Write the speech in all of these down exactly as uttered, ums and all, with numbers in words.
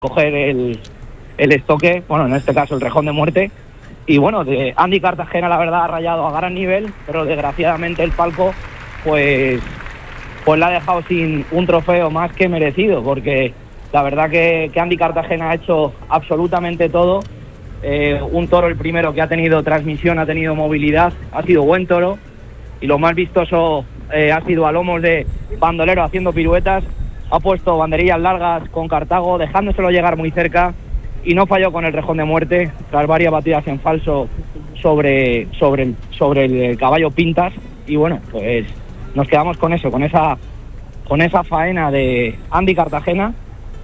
coger el, el estoque, bueno, en este caso el rejón de muerte. Y bueno, de Andy Cartagena la verdad ha rayado a gran nivel, pero desgraciadamente el palco pues, pues la ha dejado sin un trofeo más que merecido, porque la verdad que, que Andy Cartagena ha hecho absolutamente todo. Eh, un toro el primero que ha tenido transmisión, ha tenido movilidad, ha sido buen toro, y lo más vistoso eh, ha sido a lomos de bandolero haciendo piruetas. Ha puesto banderillas largas con Cartago, dejándoselo llegar muy cerca, y no falló con el rejón de muerte, tras varias batidas en falso sobre, sobre, el, sobre el caballo Pintas. Y bueno, pues nos quedamos con eso, con esa, con esa faena de Andy Cartagena,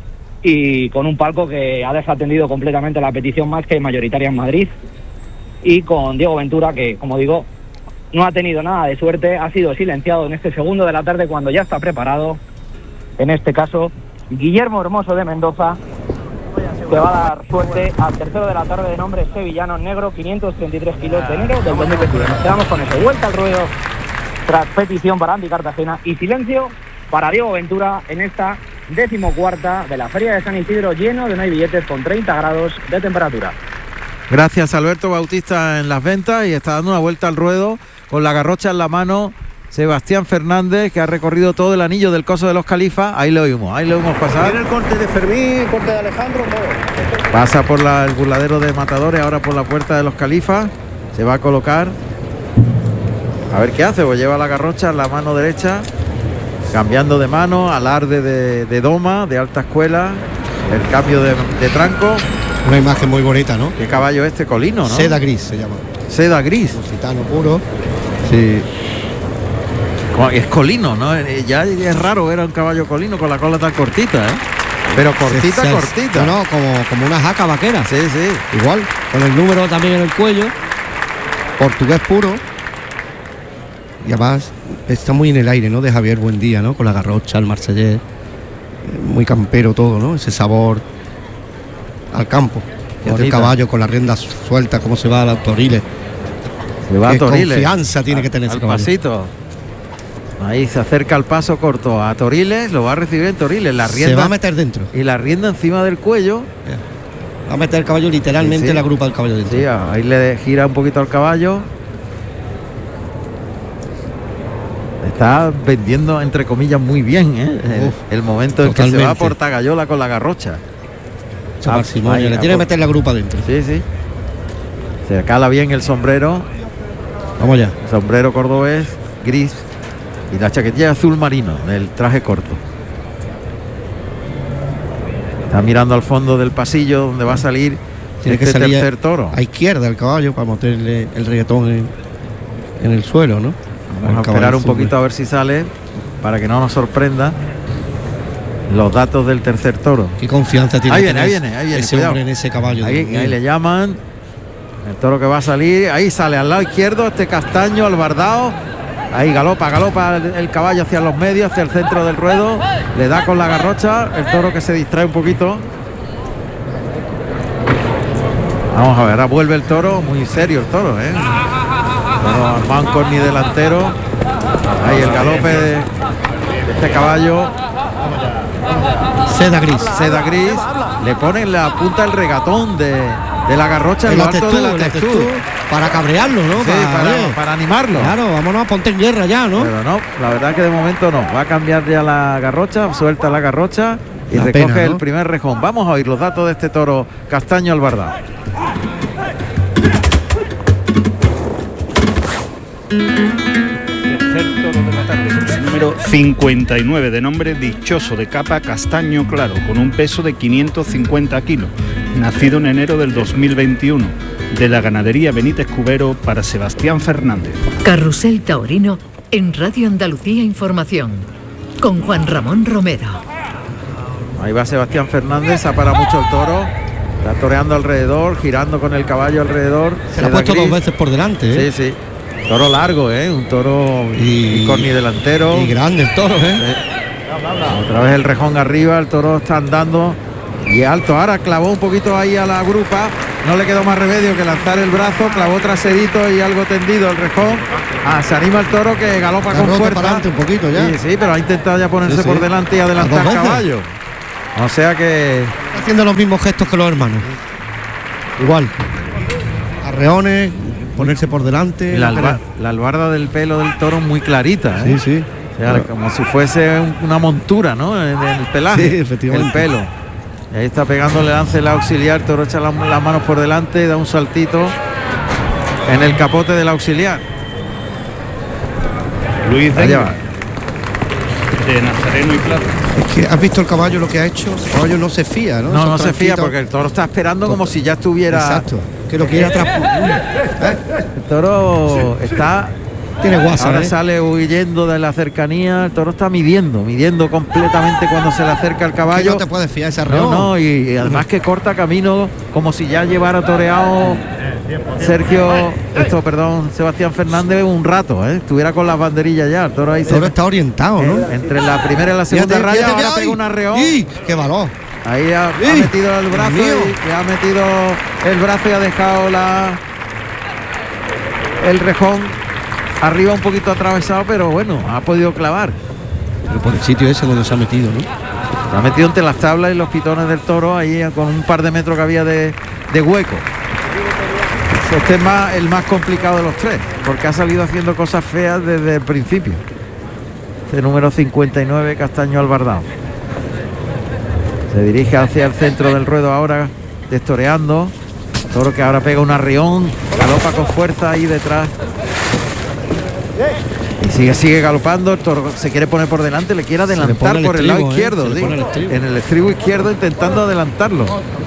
y con un palco que ha desatendido completamente la petición más que mayoritaria en Madrid, y con Diego Ventura, que como digo, no ha tenido nada de suerte, ha sido silenciado en este segundo de la tarde cuando ya está preparado. En este caso, Guillermo Hermoso de Mendoza, que va a dar suerte al tercero de la tarde de nombre Sevillano Negro, quinientos treinta y tres kilos de enero del dos mil veintiuno. Nos quedamos con eso. Vuelta al ruedo tras petición para Andy Cartagena y silencio para Diego Ventura en esta decimocuarta de la Feria de San Isidro, lleno de no hay billetes con treinta grados de temperatura. Gracias Alberto Bautista en las ventas, y está dando una vuelta al ruedo con la garrocha en la mano Sebastián Fernández, que ha recorrido todo el anillo del Coso de los Califas. Ahí lo oímos, ahí lo oímos pasar. Viene el corte de Fermín, el corte de Alejandro. Bueno. Pasa por la, el burladero de Matadores, ahora por la puerta de los Califas. Se va a colocar. A ver qué hace, pues lleva la garrocha en la mano derecha, cambiando de mano, alarde de, de doma, de alta escuela, el cambio de, de tranco. Una imagen muy bonita, ¿no? ¿Qué caballo este? Colino, ¿no? Seda gris se llama. Seda gris. Lusitano puro. Sí. Es colino, ¿no? Ya es raro ver a un caballo colino con la cola tan cortita, ¿eh? Pero cortita, se, se, cortita. No, no, como, como una jaca vaquera. Sí, sí. Igual, con el número también en el cuello. Portugués puro. Y además está muy en el aire, ¿no? De Javier Buendía, ¿no? Con la garrocha, el marsellés. Muy campero todo, ¿no? Ese sabor al campo. Y el caballo con la rienda suelta, cómo se va a los Toriles. Se va a Toriles. Confianza tiene que tener al ese caballo. Pasito. Ahí se acerca al paso corto a Toriles, lo va a recibir en Toriles, la rienda. Se va a meter dentro. Y la rienda encima del cuello. Va a meter el caballo literalmente sí, sí. en la grupa del caballo dentro. Sí, ahí le gira un poquito al caballo. Está vendiendo, entre comillas, muy bien, ¿eh? Uf, el, el momento en totalmente. Que se va por Tagayola con la garrocha. Ah, ahí, le tiene que meter la grupa dentro. Sí, sí. Se cala bien el sombrero. Vamos ya. Sombrero cordobés, gris. Y la chaquetilla azul marino del traje corto. Está mirando al fondo del pasillo donde va a salir Tiene este que salir tercer a, toro. A izquierda el caballo para meterle el reggaetón en, en el suelo, ¿no? Vamos a esperar un poquito a ver si sale para que no nos sorprenda los datos del tercer toro. Qué confianza tiene ahí viene, ahí viene, ahí viene, ese hombre en ese caballo. Ahí, ahí le llaman. El toro que va a salir, ahí sale al lado izquierdo este castaño albardao. Ahí galopa, galopa el, el caballo hacia los medios, hacia el centro del ruedo. Le da con la garrocha, el toro que se distrae un poquito. Vamos a ver, ahora vuelve el toro, muy serio el toro, ¿eh? Toro manco ni delantero. Ahí el galope de, de este caballo. Seda gris. Seda gris. Le ponen la punta del regatón de, de la garrocha en lo alto de la textura. Para cabrearlo, ¿no? Sí, para, para, para animarlo. Claro, vámonos a ponte en guerra ya, ¿no? Pero no, la verdad que de momento no. Va a cambiar ya la garrocha, suelta la garrocha y la recoge pena, ¿no? el primer rejón. Vamos a oír los datos de este toro castaño albardao. Tercer toro de la tarde, el número cincuenta y nueve, de nombre Dichoso, de capa castaño claro, con un peso de quinientos cincuenta kilos, nacido en enero del dos mil veintiuno, de la ganadería Benítez Cubero, para Sebastián Fernández. Carrusel Taurino en Radio Andalucía Información, con Juan Ramón Romero. Ahí va Sebastián Fernández, ha parado mucho el toro. Está toreando alrededor, girando con el caballo alrededor. Se lo ha puesto gris. Dos veces por delante, ¿eh? Sí, sí. Toro largo, ¿eh? Un toro y, y corni delantero. Y grande el toro, ¿eh? Sí. Otra vez el rejón arriba, el toro está andando y alto. Ahora clavó un poquito ahí a la grupa. No le quedó más remedio que lanzar el brazo. Clavó traserito y algo tendido el rejón. Ah, se anima el toro que galopa con fuerza. Para adelante un poquito ya. Sí, sí, pero ha intentado ya ponerse sí, sí. por delante y adelantar el caballo. O sea que Está haciendo los mismos gestos que los hermanos. Igual. Arreones, ponerse por delante. la, alba- la albarda del pelo del toro muy clarita, ¿eh? Sí, sí. O sea, como si fuese un- una montura, ¿no? En el pelaje, Sí, efectivamente. el pelo. Y ahí está pegándole lance el auxiliar, toro echa la- las manos por delante, da un saltito en el capote del auxiliar. Luis Allá Dengue, va. de Nazareno y Plata. Es que has visto el caballo lo que ha hecho. El caballo no se fía, ¿no? No, Son no se fía tranquilos. porque el toro está esperando como si ya estuviera. Exacto. Que lo quiere atrás. El toro está. Tiene guasa, Ahora ¿eh? sale huyendo de la cercanía. El toro está midiendo, midiendo completamente cuando se le acerca el Que caballo. no te puedes fiar ese No, arreón. no, y, y además que corta camino como si ya llevara toreado Sergio, esto, perdón, Sebastián Fernández un rato, ¿eh? Estuviera con las banderillas ya. El toro ahí El se, toro está orientado, ¿no? eh, entre la primera y la segunda Fíjate, raya, fíjate, ahora ¡ay! pega un arreón. ¡Y! ¡Qué valor! Ahí ha, ha ¡Ih! metido el brazo Dios mío. y, y ha metido el brazo y ha dejado la el rejón arriba un poquito atravesado, pero bueno, ha podido clavar. Pero por el sitio ese donde se ha metido, ¿no? Se ha metido entre las tablas y los pitones del toro, ahí con un par de metros que había de, de hueco. Este es más, el más complicado de los tres, porque ha salido haciendo cosas feas desde el principio. Este número cincuenta y nueve, Castaño Albardao. Se dirige hacia el centro del ruedo ahora, destoreando. Toro que ahora pega un arrión, galopa con fuerza ahí detrás. Y sigue, sigue galopando, el toro se quiere poner por delante, le quiere le adelantar pone el por el lado estribo, ¿eh? izquierdo, Se le sí, pone el estribo. en el estribo izquierdo intentando adelantarlo.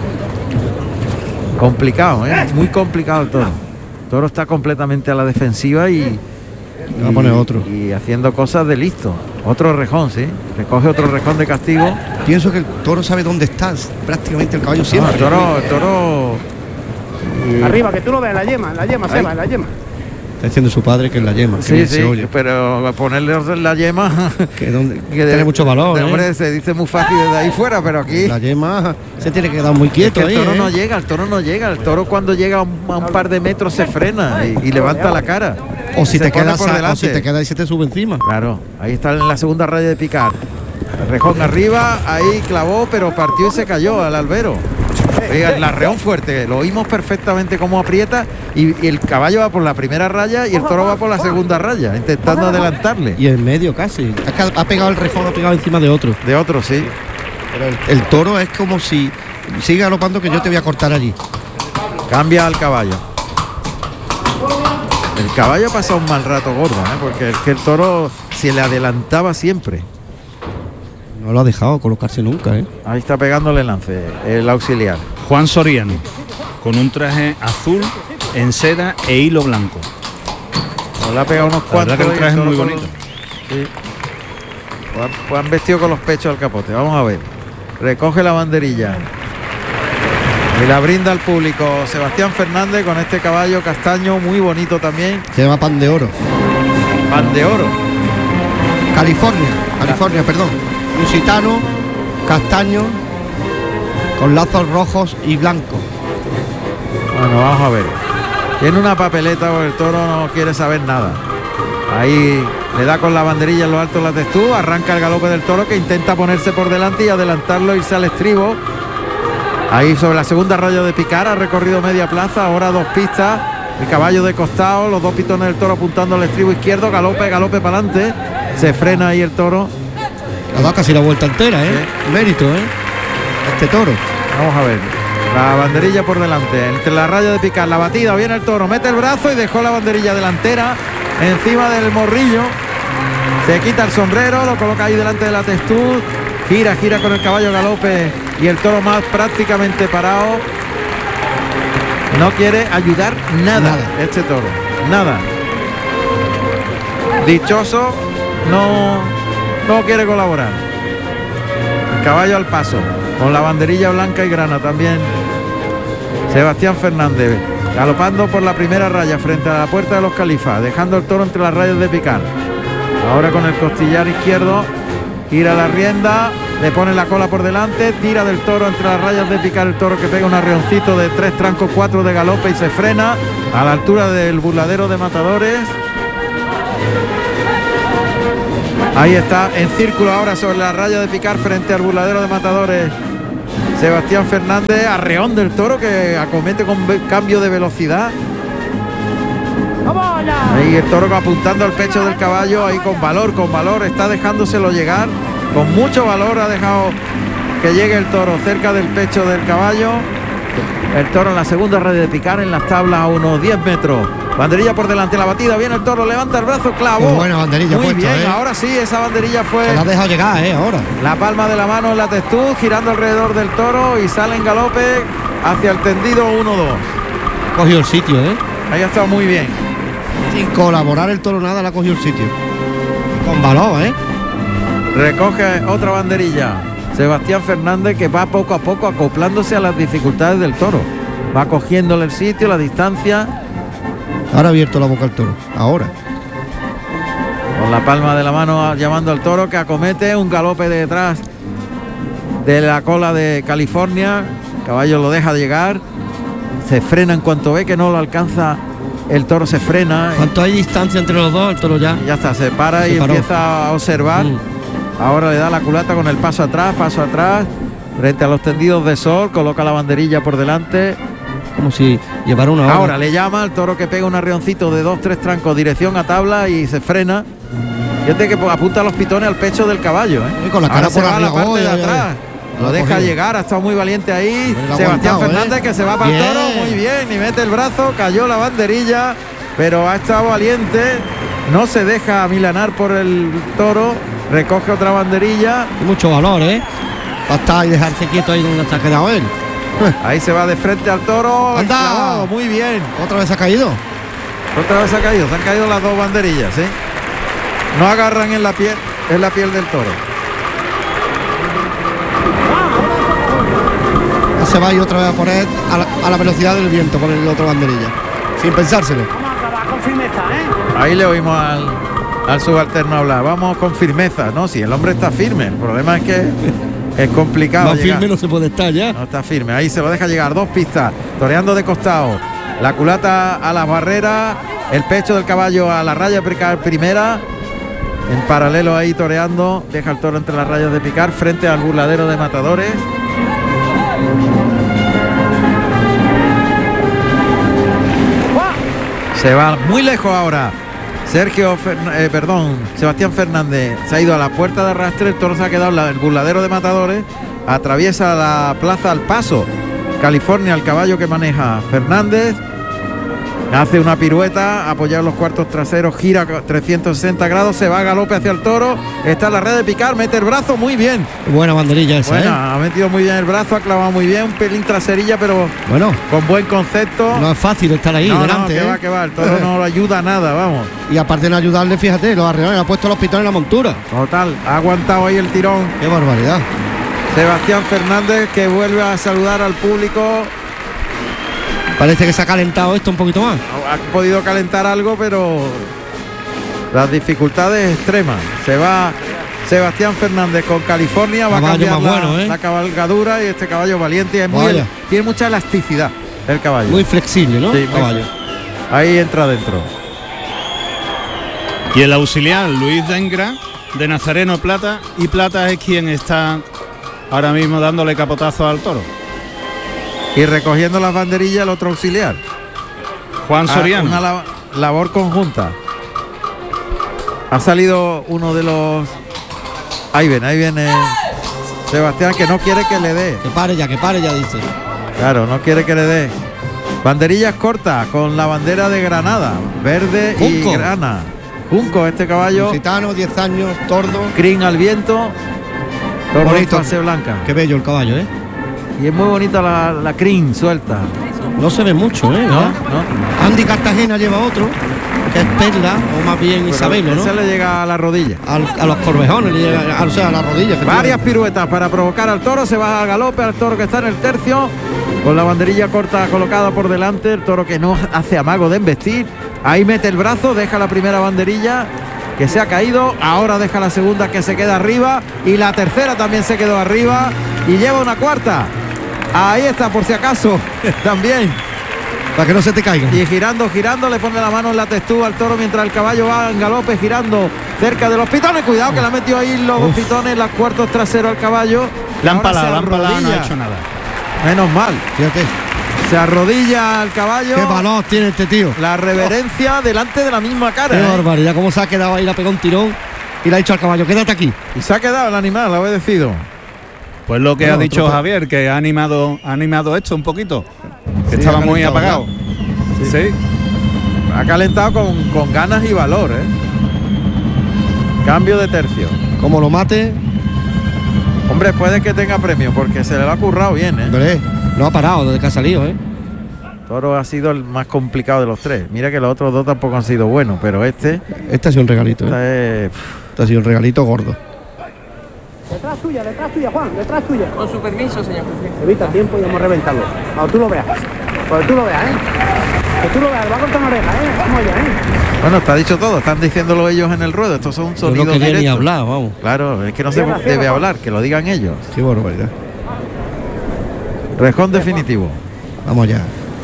Complicado, ¿eh? Muy complicado el toro. El toro está completamente a la defensiva y, Le va a poner otro. y haciendo cosas de listo. Otro rejón, sí. Recoge otro rejón de castigo. Pienso que el toro sabe dónde estás. Prácticamente el caballo No, siempre. el toro, el toro. y- Arriba, que tú lo ves, la yema, la yema, Ahí. Seba, la yema. Está diciendo su padre que es la yema. Que Sí, bien sí, se oye. pero ponerle la yema Que, donde, que tiene de- mucho valor, de ¿eh? hombre, se dice muy fácil desde ahí fuera, pero aquí La yema se tiene que quedar muy es quieto que el ahí, toro ¿eh? no llega, el toro no llega, el toro cuando llega a un, a un par de metros se frena y, y levanta la cara. O si, Se te pone quedas, por a- o delante. si te quedas y se te sube encima. Claro, ahí está en la segunda raya de picar. El rejón arriba, ahí clavó, pero partió y se cayó al albero. Oiga, el arreón fuerte, lo oímos perfectamente cómo aprieta y, y el caballo va por la primera raya y el toro va por la segunda raya, intentando adelantarle. Y en medio casi. Es que ha pegado el rejón, ha pegado encima de otro. De otro, sí. Pero el, el toro es como si sigue galopando que yo te voy a cortar allí. Cambia al caballo. El caballo ha pasado un mal rato gordo, ¿eh? Porque es que el toro se le adelantaba siempre. No lo ha dejado colocarse nunca, ¿eh? Ahí está pegándole el lance, el auxiliar. Juan Soriano, con un traje azul en seda e hilo blanco. Pues le ha pegado unos La cuantos. verdad que el y traje es toro muy con bonito. los- Sí. Pues han, pues han vestido con los pechos al capote. Vamos a ver. Recoge la banderilla. Y la brinda al público Sebastián Fernández con este caballo castaño muy bonito también. Se llama Pan de Oro. Pan de oro. California, California, perdón. Lusitano, castaño, con lazos rojos y blancos. Bueno, vamos a ver. Tiene una papeleta porque el toro no quiere saber nada. Ahí le da con la banderilla en lo alto la testú, arranca el galope del toro que intenta ponerse por delante y adelantarlo, irse al estribo. Ahí sobre la segunda raya de picar, ha recorrido media plaza, ahora dos pistas. El caballo de costado, los dos pitones del toro apuntando al estribo izquierdo, galope, galope para adelante. Se frena ahí el toro. Ha dado casi la vuelta entera, ¿eh? Mérito, ¿eh? Este toro. Vamos a ver. La banderilla por delante, entre la raya de picar, la batida, viene el toro, mete el brazo y dejó la banderilla delantera encima del morrillo. Se quita el sombrero, lo coloca ahí delante de la testud, gira, gira con el caballo galope y el toro más prácticamente parado. No quiere ayudar nada, Nada. este toro, nada. Dichoso, no, no quiere colaborar. El caballo al paso, con la banderilla blanca y grana también. Sebastián Fernández, galopando por la primera raya frente a la puerta de los Califas, dejando el toro entre las rayas de picar. Ahora con el costillar izquierdo, gira la rienda, le pone la cola por delante, tira del toro entre las rayas de picar el toro que pega un arreoncito de tres trancos, cuatro de galope y se frena a la altura del burladero de Matadores. Ahí está, en círculo ahora sobre la raya de picar frente al burladero de matadores. Sebastián Fernández, arreón del toro que acomete con cambio de velocidad. Ahí el toro apuntando al pecho del caballo, ahí con valor, con valor, está dejándoselo llegar. Con mucho valor ha dejado que llegue el toro cerca del pecho del caballo. El toro en la segunda raya de picar, en las tablas a unos diez metros. Banderilla por delante, la batida, viene el toro, levanta el brazo, clavó. Qué buena banderilla. Muy puesta, bien, ¿eh? ahora sí, esa banderilla fue... Se la ha dejado llegar, ¿eh? Ahora. La palma de la mano en la testuz, girando alrededor del toro y sale en galope hacia el tendido uno dos. Cogió el sitio, ¿eh? Ahí ha estado muy bien. Sin colaborar el toro nada, la ha cogido el sitio. Con valor, ¿eh? Recoge otra banderilla. Sebastián Fernández, que va poco a poco acoplándose a las dificultades del toro. Va cogiéndole el sitio, la distancia. Ahora ha abierto la boca el toro. Ahora. Con la palma de la mano llamando al toro, que acomete un galope detrás de la cola de California. El caballo lo deja llegar. Se frena en cuanto ve que no lo alcanza. El toro se frena. ¿Cuánto hay distancia entre los dos? El toro ya. Y ya está, se para Se y paró. empieza a observar. Mm. Ahora le da la culata con el paso atrás, paso atrás. Frente a los tendidos de sol, coloca la banderilla por delante. Como si llevara una hora. Ahora le llama al toro, que pega un arrioncito de dos, tres trancos, dirección a tabla y se frena. Fíjate que apunta los pitones al pecho del caballo, ¿eh? Y con la cara Ahora se por va a la arriba. parte Oh, de ya, ya, atrás. ya. Lo Lo ha deja cogido. llegar, ha estado muy valiente ahí. Lo ha Sebastián aguantado, Fernández, ¿eh? que se va para el Bien. toro, muy bien, y mete el brazo, cayó la banderilla, pero ha estado valiente, no se deja milanar por el toro, recoge otra banderilla. Mucho valor, ¿eh? Para estar y dejarse quieto ahí donde está quedado él. Ahí se va de frente al toro. ¡Anda! Clavado, muy bien. Otra vez ha caído. Otra vez ha caído, se han caído las dos banderillas, ¿eh? No agarran en la piel, en la piel del toro. Ya se va a ir otra vez a poner a la, a la velocidad del viento por el otro banderilla. Sin pensárselo. Ahí le oímos al, al subalterno hablar. Vamos con firmeza, ¿no? Si el hombre está firme, el problema es que es complicado Más llegar. firme no se puede estar ya. No está firme, ahí se lo deja llegar, dos pistas, toreando de costado, la culata a las barreras, el pecho del caballo a la raya de picar primera, en paralelo ahí toreando, deja el toro entre las rayas de picar frente al burladero de matadores. Se va muy lejos ahora. Sergio, Fern- eh, perdón, Sebastián Fernández se ha ido a la puerta de arrastre, el toro se ha quedado en la- el burladero de matadores, atraviesa la plaza al paso. California, el caballo que maneja Fernández, hace una pirueta, apoyado en los cuartos traseros, gira trescientos sesenta grados, se va a galope hacia el toro, está en la red de picar, mete el brazo muy bien. Buena banderilla esa, Bueno, ¿eh? ha metido muy bien el brazo, ha clavado muy bien, un pelín traserilla, pero Bueno, con buen concepto. no es fácil estar ahí no, delante, no, que ¿eh? va, que va, el toro no lo ayuda a nada, vamos. Y aparte de no ayudarle, fíjate, los arreones, ha puesto los pitones en la montura. Total, ha aguantado ahí el tirón. Qué barbaridad. Sebastián Fernández, que vuelve a saludar al público. Parece que se ha calentado esto un poquito más. Ha podido calentar algo, pero las dificultades extremas. Se va Sebastián Fernández con California, va a Caballo cambiar más la, bueno, ¿eh? la cabalgadura, y este caballo valiente y es muy, Vaya. tiene mucha elasticidad el caballo. Muy flexible, ¿no? Sí, muy Caballo. Ahí entra adentro. Y el auxiliar Luis Dengra, de Nazareno Plata, y Plata es quien está ahora mismo dándole capotazo al toro. Y recogiendo las banderillas el otro auxiliar. Juan Ah, Soriano. una lab- labor conjunta. Ha salido uno de los... Ahí viene, ahí viene Sebastián, que no quiere que le dé. Que pare ya, que pare ya, dice. Claro, no quiere que le dé. Banderillas cortas con la bandera de Granada, verde Junco. y grana. Junco, este caballo, Gitano, diez años, tordo. crin al viento, torre Bonito. fase blanca. Qué bello el caballo, ¿eh? Y es muy bonita la, la crin suelta. No se ve mucho, ¿eh? ¿No? ¿verdad? ¿No? Andy Cartagena lleva otro, que es Perla, o más bien Pero Isabelo, ¿no? ese le llega a la rodilla. Al- a los corvejones, le llega, a- o sea, a las rodillas. Varias piruetas para provocar al toro, se va al galope al toro que está en el tercio, con la banderilla corta colocada por delante, el toro que no hace amago de embestir, ahí mete el brazo, deja la primera banderilla que se ha caído, ahora deja la segunda que se queda arriba y la tercera también se quedó arriba y lleva una cuarta, ahí está por si acaso también. Para que no se te caiga. Y girando, girando, le pone la mano en la textura al toro mientras el caballo va en galope girando cerca de los pitones. Cuidado que le ha metido ahí los Uf. pitones, los cuartos traseros al caballo. La han palado, la han palado, no ha hecho nada. Menos mal. Fíjate. Se arrodilla al caballo. Qué valor tiene este tío. La reverencia oh. delante de la misma cara. Qué ¿eh? barbaridad, cómo se ha quedado ahí, le ha pegado un tirón y le ha dicho al caballo, quédate aquí. Y se ha quedado el animal, ha obedecido. Pues lo que bueno, ha dicho otro... Javier, que ha animado, ha animado esto un poquito. Que sí, estaba muy apagado. Sí. sí. Ha calentado con, con ganas y valor, ¿eh? Cambio de tercio. Como lo mate. Hombre, puede que tenga premio, porque se le lo ha currado bien, ¿eh? Hombre, no ha parado desde que ha salido, ¿eh? Toro ha sido el más complicado de los tres. Mira que los otros dos tampoco han sido buenos, pero este... Este ha sido un regalito, ¿eh? Es... Este ha sido un regalito gordo. Detrás tuya, detrás tuya, Juan, detrás tuya. Con su permiso, señor. Evita tiempo y vamos a reventarlo. Cuando tú lo veas. Cuando tú lo veas, ¿eh? Que tú lo veas, le va a cortar una oreja, ¿eh? Vamos allá, ¿eh? Bueno, está dicho todo, están diciéndolo ellos en el ruedo. Estos son sonidos Yo no quería directos. ni hablar, vamos. Claro, es que no se debe hablar, que lo digan ellos. Qué barbaridad. Rejón definitivo. Vamos ya.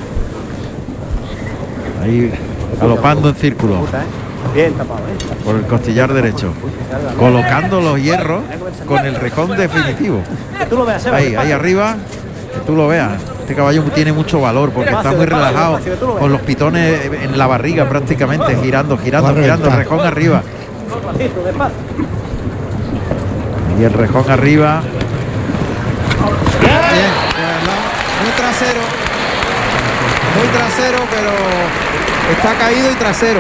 Ahí galopando en círculo. Bien tapado, ¿eh? Por el costillar derecho. Colocando los hierros con el rejón definitivo. Que tú lo veas, Ahí, ahí arriba, que tú lo veas. Este caballo tiene mucho valor porque está muy relajado, con los pitones en la barriga prácticamente, girando, girando, girando, el rejón arriba. Y el rejón arriba. Bien, muy trasero. Muy trasero, pero está caído y trasero.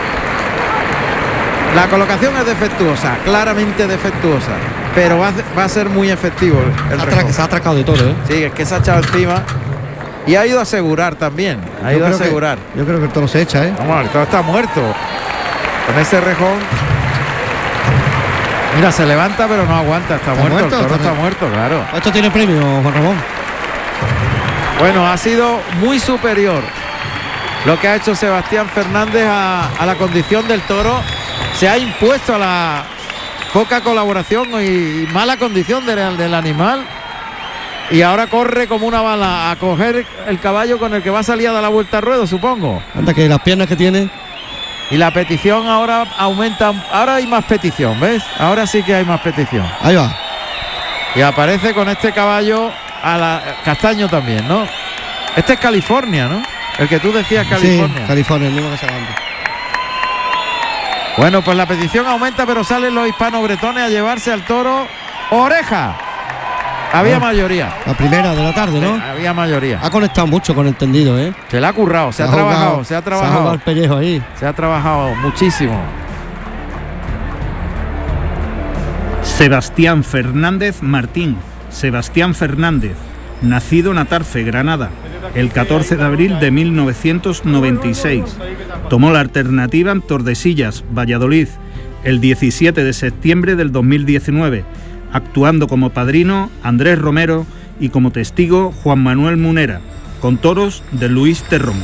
La colocación es defectuosa, claramente defectuosa, pero va a, va a ser muy efectivo el Atra se ha atracado de todo, ¿eh? Sí, es que se ha echado encima y ha ido a asegurar también, ha ido a asegurar. Que, yo creo que el toro se echa, ¿eh? Vamos, el toro está muerto. Con ese rejón. Mira, se levanta pero no aguanta, está, ¿Está muerto, muerto, el toro está, está muerto, claro. Esto tiene premio, Juan Ramón. Bueno, ha sido muy superior lo que ha hecho Sebastián Fernández a, a la condición del toro. Se ha impuesto a la poca colaboración y mala condición del, del animal y ahora corre como una bala a coger el caballo con el que va a salir a dar la vuelta al ruedo, supongo. Anda, que las piernas que tiene. Y la petición ahora aumenta, ahora hay más petición, ¿ves? Ahora sí que hay más petición. Ahí va. Y aparece con este caballo a la Castaño también, ¿no? Este es California, ¿no? El que tú decías, California. Sí, California, el mismo que se aguanta. Bueno, pues la petición aumenta, pero salen los hispano-bretones a llevarse al toro Oreja. Había oh, mayoría. La primera de la tarde, ¿no? Sí, había mayoría. Ha conectado mucho con el tendido, ¿eh? Se le ha currado, se, se ha, ha trabajado, jugado, se ha trabajado. Se ha jugado el pellejo ahí. Se ha trabajado muchísimo. Sebastián Fernández Martín. Sebastián Fernández, nacido en Atarfe, Granada, el catorce de abril de mil novecientos noventa y seis. Tomó la alternativa en Tordesillas, Valladolid, el diecisiete de septiembre del dos mil diecinueve, actuando como padrino Andrés Romero y como testigo Juan Manuel Munera, con toros de Luis Terrón.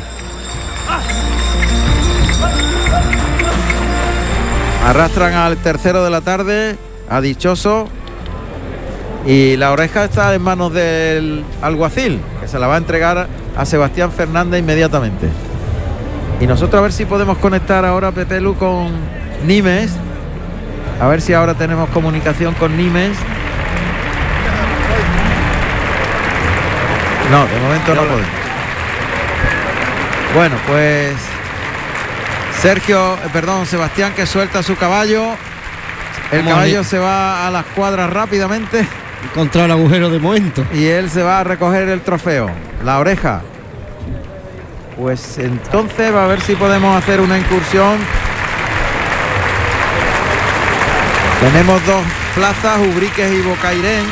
Arrastran al tercero de la tarde, a Dichoso, y la oreja está en manos del alguacil, que se la va a entregar a Sebastián Fernández inmediatamente. Y nosotros a ver si podemos conectar ahora, Pepe Lu, con Nimes. A ver si ahora tenemos comunicación con Nimes. No, de momento no podemos. Bueno, pues Sergio, eh, perdón, Sebastián, que suelta su caballo. El caballo se va a las cuadras rápidamente. Contra el agujero de momento. Y él se va a recoger el trofeo, la oreja. Pues entonces va a ver si podemos hacer una incursión. Tenemos dos plazas, Ubriques y Bocairén.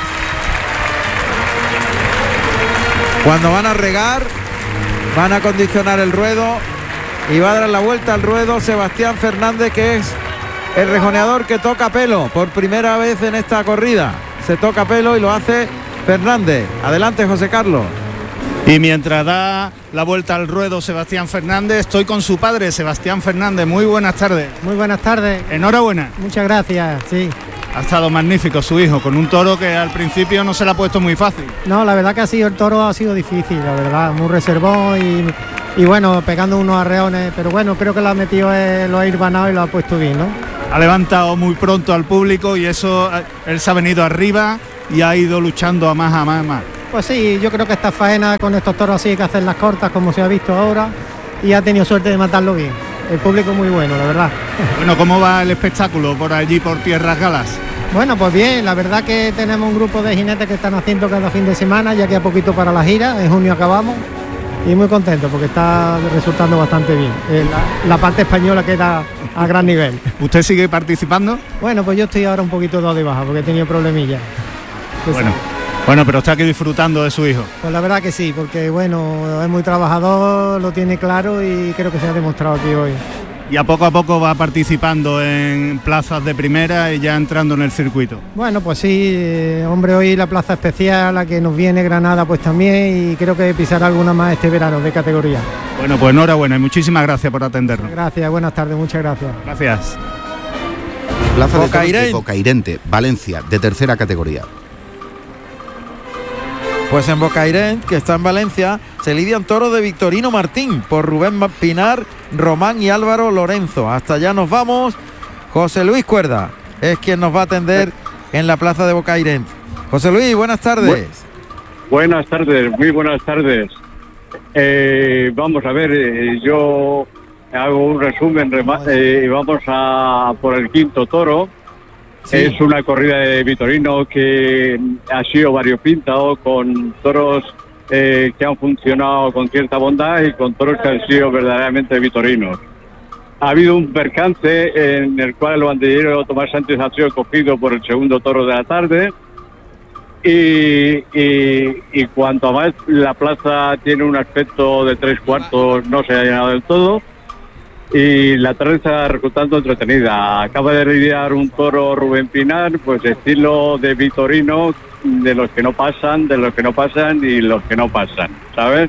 Cuando van a regar, van a condicionar el ruedo y va a dar la vuelta al ruedo Sebastián Fernández, que es el rejoneador que toca pelo por primera vez en esta corrida. Se toca pelo y lo hace Fernández. Adelante, José Carlos. Y mientras da la vuelta al ruedo Sebastián Fernández, estoy con su padre, Sebastián Fernández. Muy buenas tardes. Muy buenas tardes. Enhorabuena. Muchas gracias, sí. Ha estado magnífico su hijo, con un toro que al principio no se le ha puesto muy fácil. No, la verdad que ha sido el toro ha sido difícil, la verdad, muy reservado y, y bueno, pegando unos arreones, pero bueno, creo que lo ha metido, eh, lo ha irbanado y lo ha puesto bien, ¿no? ha levantado muy pronto al público y eso, él se ha venido arriba y ha ido luchando a más, a más, a más. Pues sí, yo creo que esta faena con estos toros así que hacen las cortas, como se ha visto ahora, y ha tenido suerte de matarlo bien. El público muy bueno, la verdad. Bueno, ¿cómo va el espectáculo por allí, por Tierras Galas? Bueno, pues bien, la verdad que tenemos un grupo de jinetes que están haciendo cada fin de semana, ya que a poquito para la gira, en junio acabamos, y muy contentos porque está resultando bastante bien. Eh, la, la parte española queda a gran nivel. ¿Usted sigue participando? Bueno, pues yo estoy ahora un poquito dado de baja porque he tenido problemillas. Pues bueno, sí. Bueno, pero está aquí disfrutando de su hijo. Pues la verdad que sí, porque bueno, es muy trabajador, lo tiene claro y creo que se ha demostrado aquí hoy. Y a poco a poco va participando en plazas de primera y ya entrando en el circuito. Bueno, pues sí, eh, hombre, hoy la plaza especial, la que nos viene Granada pues también, y creo que pisará alguna más este verano de categoría. Bueno, pues enhorabuena y muchísimas gracias por atendernos. Gracias, buenas tardes, muchas gracias. Gracias. Plaza de Toros de Bocairente, Valencia, de tercera categoría. Pues en Bocairent, que está en Valencia, se lidian toros de Victorino Martín por Rubén Pinar, Román y Álvaro Lorenzo. Hasta allá nos vamos. José Luis Cuerda es quien nos va a atender en la plaza de Bocairent. José Luis, buenas tardes. Bu- buenas tardes, muy buenas tardes. Eh, vamos a ver, eh, yo hago un resumen, eh, vamos a por el quinto toro. Sí. Es una corrida de Vitorino que ha sido variopinto, con toros eh, que han funcionado con cierta bondad y con toros que han sido verdaderamente vitorinos. Ha habido un percance en el cual el bandillero Tomás Sánchez ha sido cogido por el segundo toro de la tarde y, y, y cuanto a más la plaza tiene un aspecto de tres cuartos, no se ha llenado del todo. Y la tarde está resultando entretenida. Acaba de lidiar un toro Rubén Pinar, pues estilo de Vitorino, de los que no pasan, de los que no pasan y los que no pasan, ¿sabes?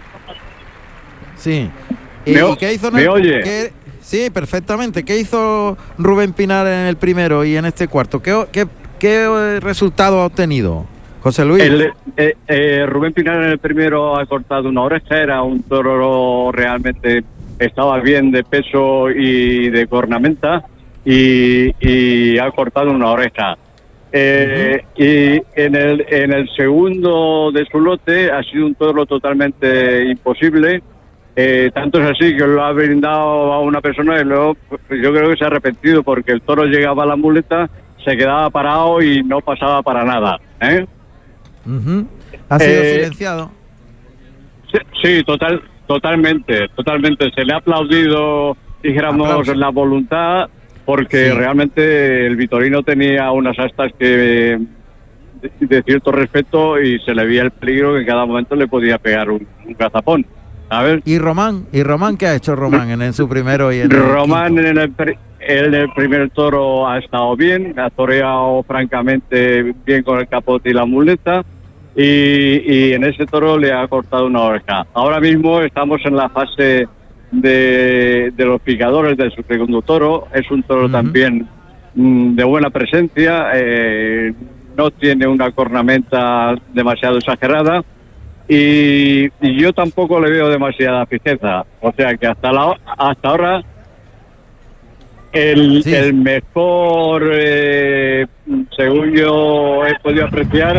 Sí. ¿Y, ¿Me, ¿y qué hizo? ¿me oye? ¿Qué, sí, perfectamente. ¿Qué hizo Rubén Pinar en el primero y en este cuarto? ¿Qué, qué, qué resultado ha obtenido, José Luis? El, eh, eh, Rubén Pinar en el primero ha cortado una oreja, era un toro realmente... estaba bien de peso y de cornamenta y, y ha cortado una oreja. Eh, uh-huh. Y en el en el segundo de su lote ha sido un toro totalmente imposible. Eh, tanto es así que lo ha brindado a una persona y luego yo creo que se ha arrepentido porque el toro llegaba a la muleta, se quedaba parado y no pasaba para nada. ¿eh? Uh-huh. Ha sido eh, silenciado. Sí, sí, total. Totalmente, totalmente. Se le ha aplaudido, dijéramos, Aplausos. la voluntad, porque sí. realmente el Vitorino tenía unas astas que de, de cierto respeto y se le veía el peligro que en cada momento le podía pegar un, un gazapón. ¿Sabes? ¿Y Román? ¿Y Román qué ha hecho Román en, en su primero y en el Román en el, en el primer toro ha estado bien, ha toreado francamente bien con el capote y la muleta. Y, y en ese toro le ha cortado una oreja. Ahora mismo estamos en la fase de, de los picadores de su segundo toro. Es un toro uh-huh. también mm, de buena presencia, eh, no tiene una cornamenta demasiado exagerada y, y yo tampoco le veo demasiada fijeza. O sea que hasta, la, hasta ahora el, sí. el mejor, eh, según yo he podido apreciar.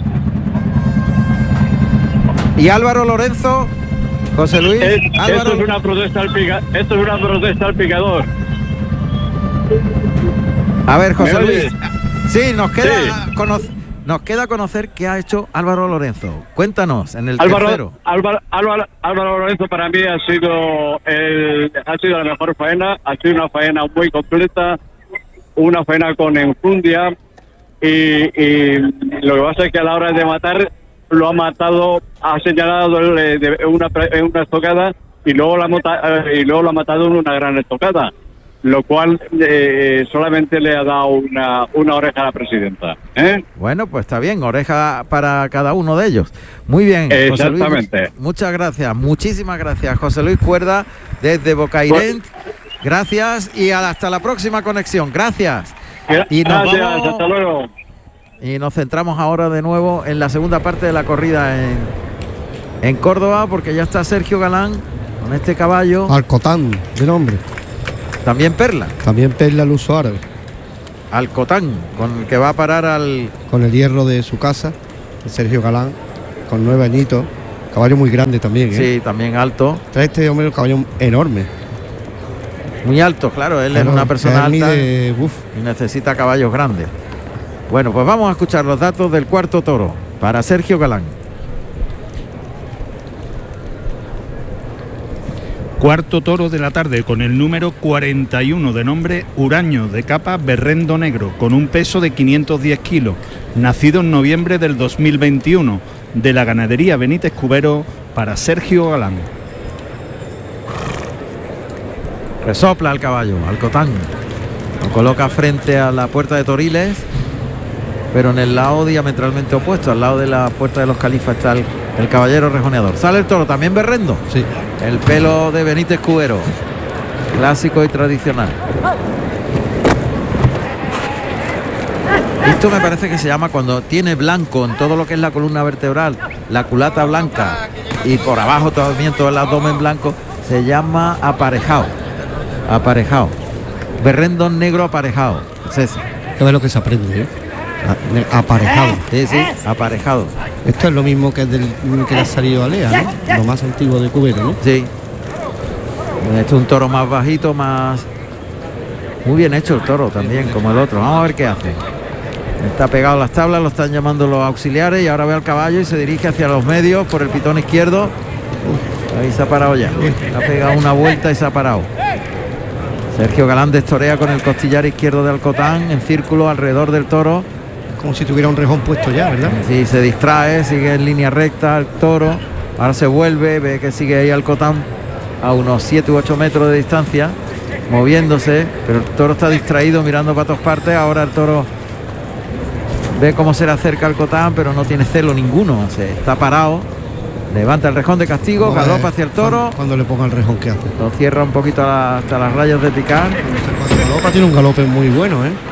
¿Y Álvaro Lorenzo? José Luis. Es, Álvaro... Esto es una protesta al pica, esto es una protesta al picador. A ver, José Luis. Sí, nos queda sí. Cono- nos queda conocer qué ha hecho Álvaro Lorenzo. Cuéntanos en el Álvaro, tercero. Álvaro, Álvaro, Álvaro Lorenzo para mí ha sido el, ha sido la mejor faena, ha sido una faena muy completa, una faena con enjundia y, y lo que pasa es que a la hora de matar lo ha matado, ha señalado de una, una estocada y luego, la mota, y luego lo ha matado en una gran estocada, lo cual eh, solamente le ha dado una, una oreja a la presidenta. ¿eh? Bueno, pues está bien, oreja para cada uno de ellos. Muy bien, exactamente. José Luis, muchas gracias, muchísimas gracias, José Luis Cuerda, desde Bocairent. Gracias y hasta la próxima conexión. Gracias. Y nos gracias, vamos... hasta luego. Y nos centramos ahora de nuevo en la segunda parte de la corrida en, en Córdoba, porque ya está Sergio Galán con este caballo. Alcotán, de nombre. También Perla. También Perla, el uso árabe. Alcotán, con el que va a parar al... Con el hierro de su casa, Sergio Galán, con nueve añitos. Caballo muy grande también, ¿eh? Sí, también alto. Trae este hombre un caballo enorme. Muy alto, claro, él Claro, es una persona él alta mide, uf. y necesita caballos grandes. Bueno, pues vamos a escuchar los datos del cuarto toro para Sergio Galán. Cuarto toro de la tarde con el número cuarenta y uno de nombre Uraño, de capa berrendo negro, con un peso de quinientos diez kilos, nacido en noviembre del dos mil veintiuno, de la ganadería Benítez Cubero, para Sergio Galán. Resopla el caballo, Alcotán. Lo coloca frente a la puerta de Toriles, pero en el lado diametralmente opuesto, al lado de la puerta de los Califas está el, el caballero rejoneador. Sale el toro, también berrendo. Sí. El pelo de Benítez Cubero, clásico y tradicional. Esto me parece que se llama cuando tiene blanco en todo lo que es la columna vertebral, la culata blanca y por abajo todavía todo el abdomen blanco, se llama aparejado. Aparejado. Berrendo negro aparejado. Es ese. Que ver lo que se aprende, ¿eh? Aparejado. Sí, sí, aparejado. Esto es lo mismo que, del, que le ha salido a Lea, ¿no? Lo más antiguo de Cubero, ¿no? Sí. Este es un toro más bajito, más... Muy bien hecho el toro también, como el otro. Vamos a ver qué hace. Está pegado a las tablas, lo están llamando los auxiliares y ahora ve al caballo y se dirige hacia los medios por el pitón izquierdo. Ahí se ha parado ya. Ha pegado una vuelta y se ha parado. Sergio Galán destorea con el costillar izquierdo de Alcotán en círculo alrededor del toro. Como si tuviera un rejón puesto ya, ¿verdad? Sí, se distrae, sigue en línea recta el toro. Ahora se vuelve, ve que sigue ahí Alcotán a unos siete u ocho metros de distancia, moviéndose, pero el toro está distraído mirando para todas partes. Ahora el toro ve cómo se le acerca Alcotán, pero no tiene celo ninguno, se está parado. Levanta el rejón de castigo, galopa hacia el toro. Cuando, cuando le ponga el rejón, ¿qué hace? Lo cierra un poquito a, hasta las rayas de picar. Cuando galopa tiene un galope muy bueno, ¿eh?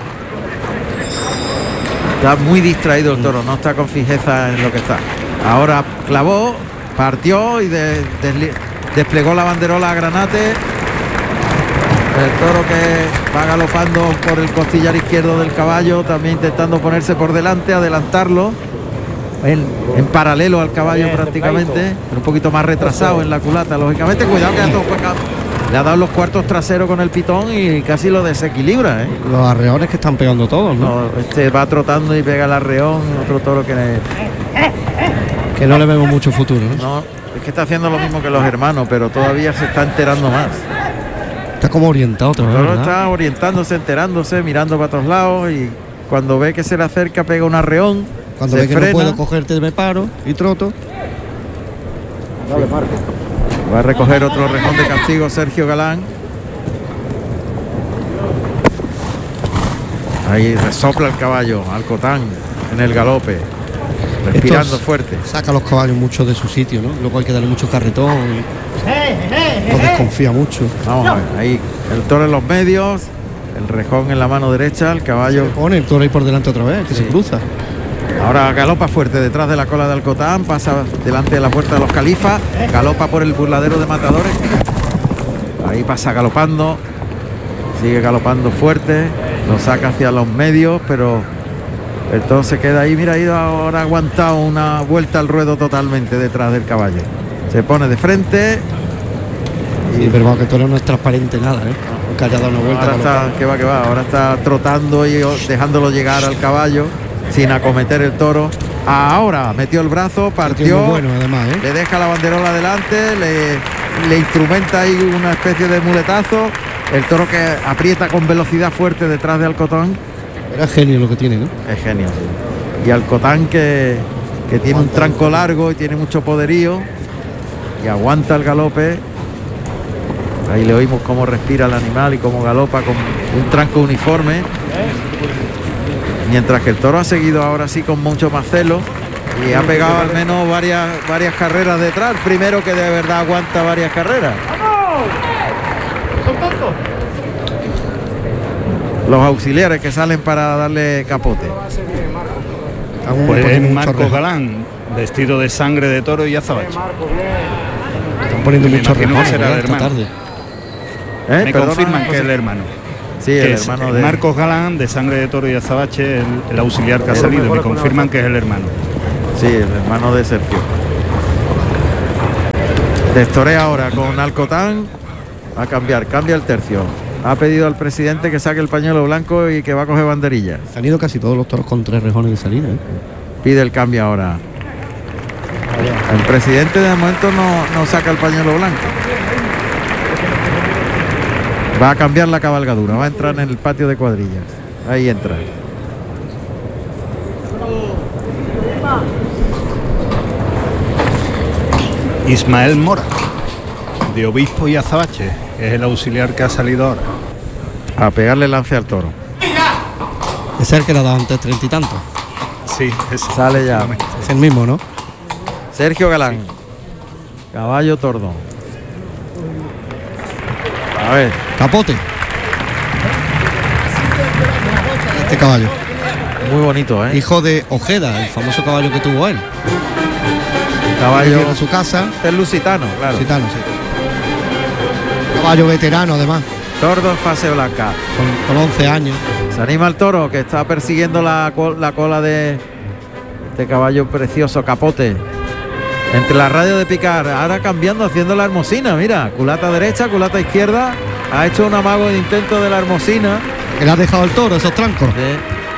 Está muy distraído el toro, no está con fijeza en lo que está. Ahora clavó, partió y de, de, desplegó la banderola a granate. El toro que va galopando por el costillar izquierdo del caballo, también intentando ponerse por delante, adelantarlo. En, en paralelo al caballo prácticamente, pero un poquito más retrasado en la culata, lógicamente. Cuidado que todo le ha dado los cuartos traseros con el pitón y casi lo desequilibra, ¿eh? Los arreones que están pegando todos, ¿no? No, este va trotando y pega el arreón, otro toro que que no le vemos mucho futuro, ¿no? No, es que está haciendo lo mismo que los hermanos, pero todavía se está enterando más. Está como orientado otra vez, el toro está orientándose, enterándose, mirando para todos lados y cuando ve que se le acerca pega un arreón. Cuando se ve que frena. no puedo cogerte, me paro y troto. Dale, Marco. Va a recoger otro rejón de castigo Sergio Galán. Ahí resopla el caballo, Alcotán en el galope, respirando Estos fuerte. Saca los caballos mucho de su sitio, ¿no? Luego hay que darle mucho carretón. Y... Los desconfía mucho. Vamos a ver, ahí el toro en los medios, el rejón en la mano derecha, el caballo. Se pone el toro ahí por delante otra vez, que sí. se cruza. Ahora galopa fuerte detrás de la cola de Alcotán, pasa delante de la puerta de los Califas, galopa por el burladero de Matadores. Ahí pasa galopando, sigue galopando fuerte, lo saca hacia los medios, pero el toro se queda ahí. Mira, ha ido ahora aguantado una vuelta al ruedo totalmente detrás del caballo. Se pone de frente. Y... Sí, pero vamos, que el toro no es transparente nada, ¿eh? Porque haya dado una vuelta. Ahora está, que va, que va, ahora está trotando y dejándolo llegar al caballo sin acometer el toro. Ahora metió el brazo, partió, muy bueno, además, ¿eh? Le deja la banderola adelante, le, le instrumenta ahí una especie de muletazo. El toro que aprieta con velocidad fuerte detrás de Alcotán. Era genio lo que tiene, ¿no? Es genio, sí. Y Alcotán que, que tiene un tranco largo y tiene mucho poderío y aguanta el galope. Ahí le oímos cómo respira el animal y cómo galopa con un tranco uniforme. Mientras que el toro ha seguido ahora sí con mucho más celo y ha pegado al menos varias varias carreras detrás. Primero que de verdad aguanta varias carreras. Los auxiliares que salen para darle capote. Pues es Marco Galán, vestido de sangre de toro y azabache. Están poniendo mucho rejones esta tarde. tarde. ¿Eh? Me Perdona, confirman José. que es el hermano. Sí, el hermano de Marcos Galán, de Sangre de Toro y Azabache, el, el auxiliar que ha salido. Me confirman que es el hermano. Sí, el hermano de Sergio. Destorea ahora con Alcotán. A cambiar, cambia el tercio. Ha pedido al presidente que saque el pañuelo blanco y que va a coger banderilla. Han ido casi todos los toros con tres rejones de salida, ¿eh? Pide el cambio ahora. El presidente de momento no, no saca el pañuelo blanco. Va a cambiar la cabalgadura, va a entrar en el patio de cuadrillas. Ahí entra. Ismael Mora, de Obispo y Azabache, es el auxiliar que ha salido ahora. A pegarle lance al toro. Es el que le ha dado antes treinta y tanto. Sí, ese. Sale ya. Es el mismo, ¿no? Sergio Galán. Sí. Caballo tordo. A ver. Capote. Este caballo. Muy bonito, ¿eh? Hijo de Ojeda, el famoso caballo que tuvo él. Caballo en su casa. Es lusitano, claro. Lusitano, sí. Caballo veterano, además. Tordo en fase blanca. Con, con once años. Se anima el toro que está persiguiendo la, la cola de este caballo precioso, Capote. Entre la radio de picar, ahora cambiando, haciendo la hermosina, mira, culata derecha, culata izquierda, ha hecho un amago de intento de la hermosina. Que le ha dejado el toro, esos trancos. Sí.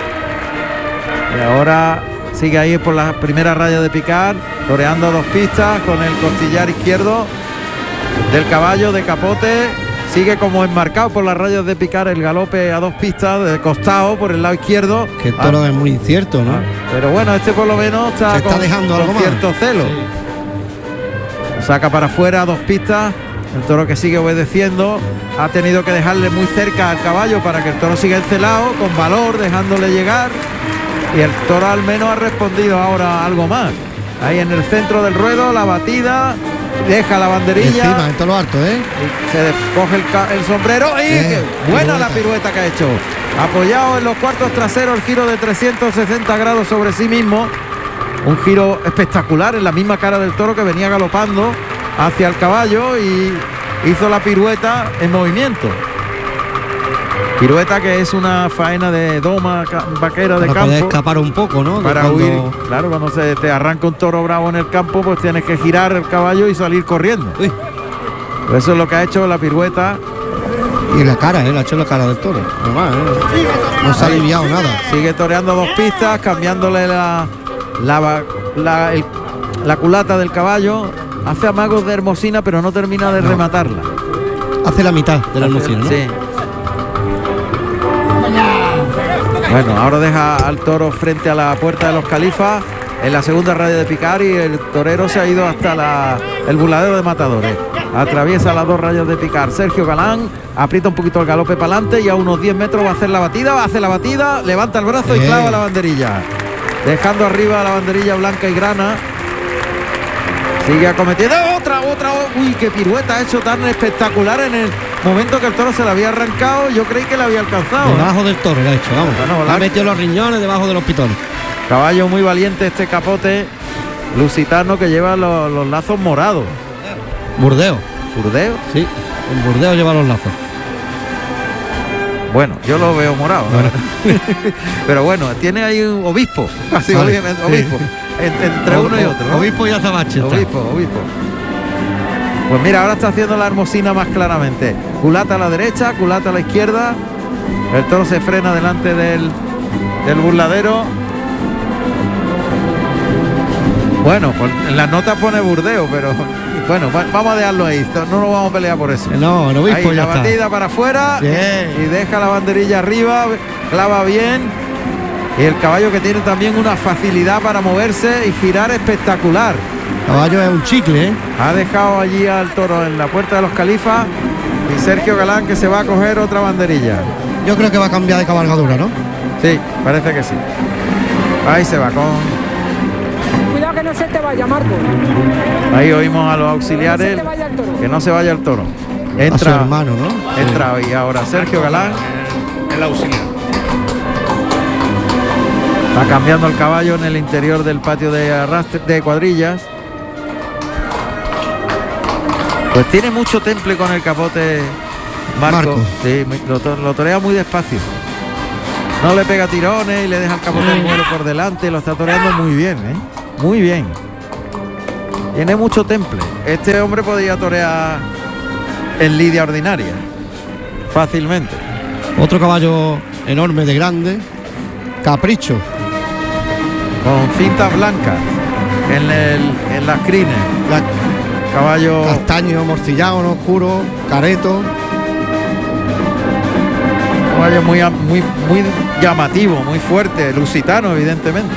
Y ahora sigue ahí por la primera raya de picar, toreando a dos pistas con el costillar izquierdo del caballo de Capote. Sigue como enmarcado por las rayas de picar el galope a dos pistas de costado por el lado izquierdo. Que el toro ah. es muy incierto, ¿no? Ah. Pero bueno, este por lo menos está, Se está con, dejando con algo cierto más. celo. Sí. Saca para afuera a dos pistas. El toro que sigue obedeciendo. Ha tenido que dejarle muy cerca al caballo para que el toro siga encelado, con valor, dejándole llegar. Y el toro al menos ha respondido ahora algo más. Ahí en el centro del ruedo, la batida. Deja la banderilla. Y encima, en todo lo alto, ¿eh? Y se coge el, el sombrero. ¡Y eh, buena pirueta. La pirueta que ha hecho! Apoyado en los cuartos traseros, el giro de trescientos sesenta grados sobre sí mismo. Un giro espectacular en la misma cara del toro que venía galopando hacia el caballo y hizo la pirueta en movimiento. Pirueta que es una faena de doma vaquera de para campo. Poder escapar un poco, ¿no? Para cuando... huir. Claro, cuando se te arranca un toro bravo en el campo, pues tienes que girar el caballo y salir corriendo. Uy. Pues eso es lo que ha hecho la pirueta. Y en la cara, ¿eh? La ha hecho en la cara del toro. Normal, ¿eh? No se ha aliviado nada. Sigue toreando dos pistas, cambiándole la, la, la, el, la culata del caballo. Hace amagos de hermosina, pero no termina de no. rematarla. Hace la mitad de la hermosina, ¿no? Sí. Bueno, ahora deja al toro frente a la puerta de los Califas en la segunda raya de picar y el torero se ha ido hasta la, el burladero de matadores. Atraviesa las dos rayas de picar. Sergio Galán aprieta un poquito el galope para adelante y a unos diez metros va a hacer la batida, va a hacer la batida, levanta el brazo y clava la banderilla. Dejando arriba la banderilla blanca y grana. Sigue acometiendo otra, otra, uy, qué pirueta ha hecho tan espectacular en el momento que el toro se la había arrancado. Yo creí que la había alcanzado. Debajo del toro, lo ha hecho, vamos. Bueno, la... Ha metido los riñones debajo de los pitones. Caballo muy valiente este Capote lusitano que lleva los, los lazos morados. Burdeo. ¿Burdeo? Sí, en Burdeo lleva los lazos. Bueno, yo lo veo morado, ¿no? Pero bueno, tiene ahí un obispo, así vale, obispo, sí. en, entre o, uno y otro, ¿no? Obispo y azabache. Obispo, obispo. Pues mira, ahora está haciendo la hermosina más claramente. Culata a la derecha, culata a la izquierda. El toro se frena delante del, del burladero. Bueno, pues en las notas pone Burdeo, pero bueno, vamos a dejarlo ahí, no nos vamos a pelear por eso. No, el obispo ahí, ya la está. batida para afuera y deja la banderilla arriba, clava bien. Y el caballo que tiene también una facilidad para moverse y girar espectacular. El caballo es un chicle, ¿eh? Ha dejado allí al toro en la puerta de los Califas y Sergio Galán que se va a coger otra banderilla. Yo creo que va a cambiar de cabalgadura, ¿no? Sí, parece que sí. Ahí se va con... Cuidado que no se te vaya, Marco. Ahí oímos a los auxiliares que no se, que no se vaya el toro. Entra, a su hermano, ¿no? Entra sí. Y ahora Sergio Galán, el auxiliar. Va cambiando el caballo en el interior del patio de arrastre de cuadrillas. Pues tiene mucho temple con el Capote Marco, Marco. sí, lo, to- lo torea muy despacio. No le pega tirones y le deja el capote del vuelo por delante. Lo está toreando muy bien, ¿eh? Muy bien. Tiene mucho temple. Este hombre podría torear en lidia ordinaria fácilmente. Otro caballo enorme de grande, Capricho. Con cintas blancas en, el, en las crines. La- Caballo Castaño, morcillado, no oscuro, careto. caballo muy, am- muy, muy llamativo, muy fuerte, lusitano, evidentemente.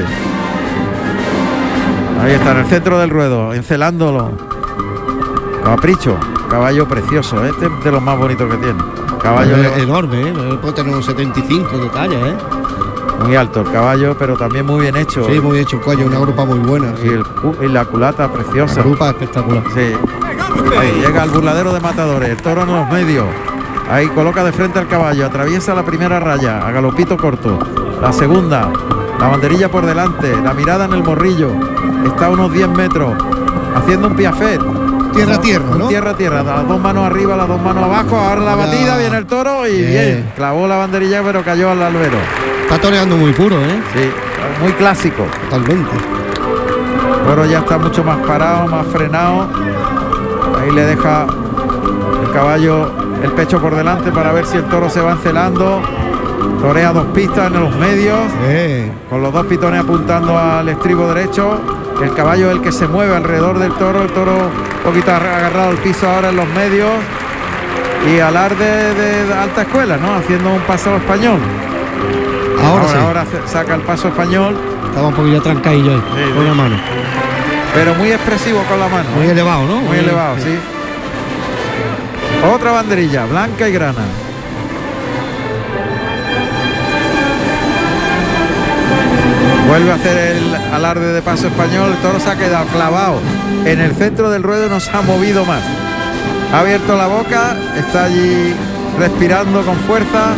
Ahí está, en el centro del ruedo, encelándolo. Capricho, caballo precioso, este es de los más bonitos que tiene. Caballo Es enorme, ¿eh? Puede tener unos setenta y cinco de talla, ¿eh? muy alto el caballo, pero también muy bien hecho. Sí, muy bien hecho el cuello, una grupa muy buena. Y, el cu- y la culata preciosa. La grupa espectacular. Sí. Ahí llega el burladero de matadores, el toro en los medios. Ahí coloca de frente al caballo, atraviesa la primera raya, a galopito corto. La segunda, la banderilla por delante, la mirada en el morrillo. Está a unos diez metros, haciendo un piafet. Tierra a tierra, ¿no? Tierra a tierra, las dos manos arriba, las dos manos abajo. Ahora la batida, viene el toro y Bien. bien. Clavó la banderilla, pero cayó al albero. Está toreando muy puro, ¿eh? Sí, muy clásico. Totalmente. El toro ya está mucho más parado, más frenado. Ahí le deja el caballo el pecho por delante para ver si el toro se va encelando. Torea dos pistas en los medios, Eh, con los dos pitones apuntando al estribo derecho. El caballo es el que se mueve alrededor del toro. El toro un poquito agarrado al piso ahora en los medios. Y alarde de alta escuela, ¿no? Haciendo un paso español. ahora, Ahora, sí. ahora se- saca el paso español, Estaba un poquillo trancadillo ahí, Sí, con sí. la mano. pero muy expresivo con la mano. Muy ¿eh? elevado, ¿no? Muy elevado, sí. Otra banderilla, blanca y grana. Vuelve a hacer el alarde de paso español. El toro se ha quedado clavado en el centro del ruedo y no se ha movido más. Ha abierto la boca, está allí respirando con fuerza.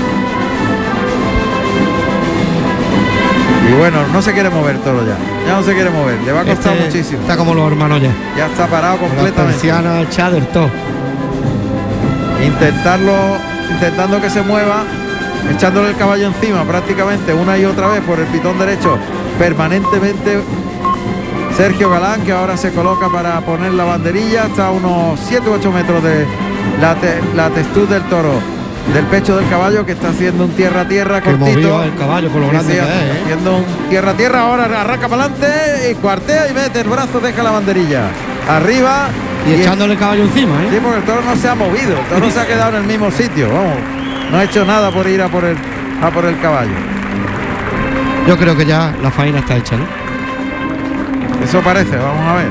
Y bueno, no se quiere mover toro ya. Ya no se quiere mover. Le va a costar Este muchísimo. Está como los hermanos ya. Ya está parado Con la completamente. persiana echada del todo. Intentarlo, intentando que se mueva, echándole el caballo encima prácticamente una y otra vez por el pitón derecho permanentemente. Sergio Galán, que ahora se coloca para poner la banderilla, está a unos siete u ocho metros de la, te- la textura del toro, del pecho del caballo, que está haciendo un tierra a tierra Que cortito. movió el caballo con lo Sí, grande sí, que es, ¿eh? haciendo un tierra a tierra, ahora arranca para adelante y cuartea y mete el brazo, deja la banderilla arriba Y echándole el caballo encima, ¿eh? Sí, porque el toro no se ha movido, el toro se ha quedado en el mismo sitio, vamos, no ha hecho nada por ir a por el, a por el caballo. Yo creo que ya la faena está hecha, ¿no? Eso parece, vamos a ver.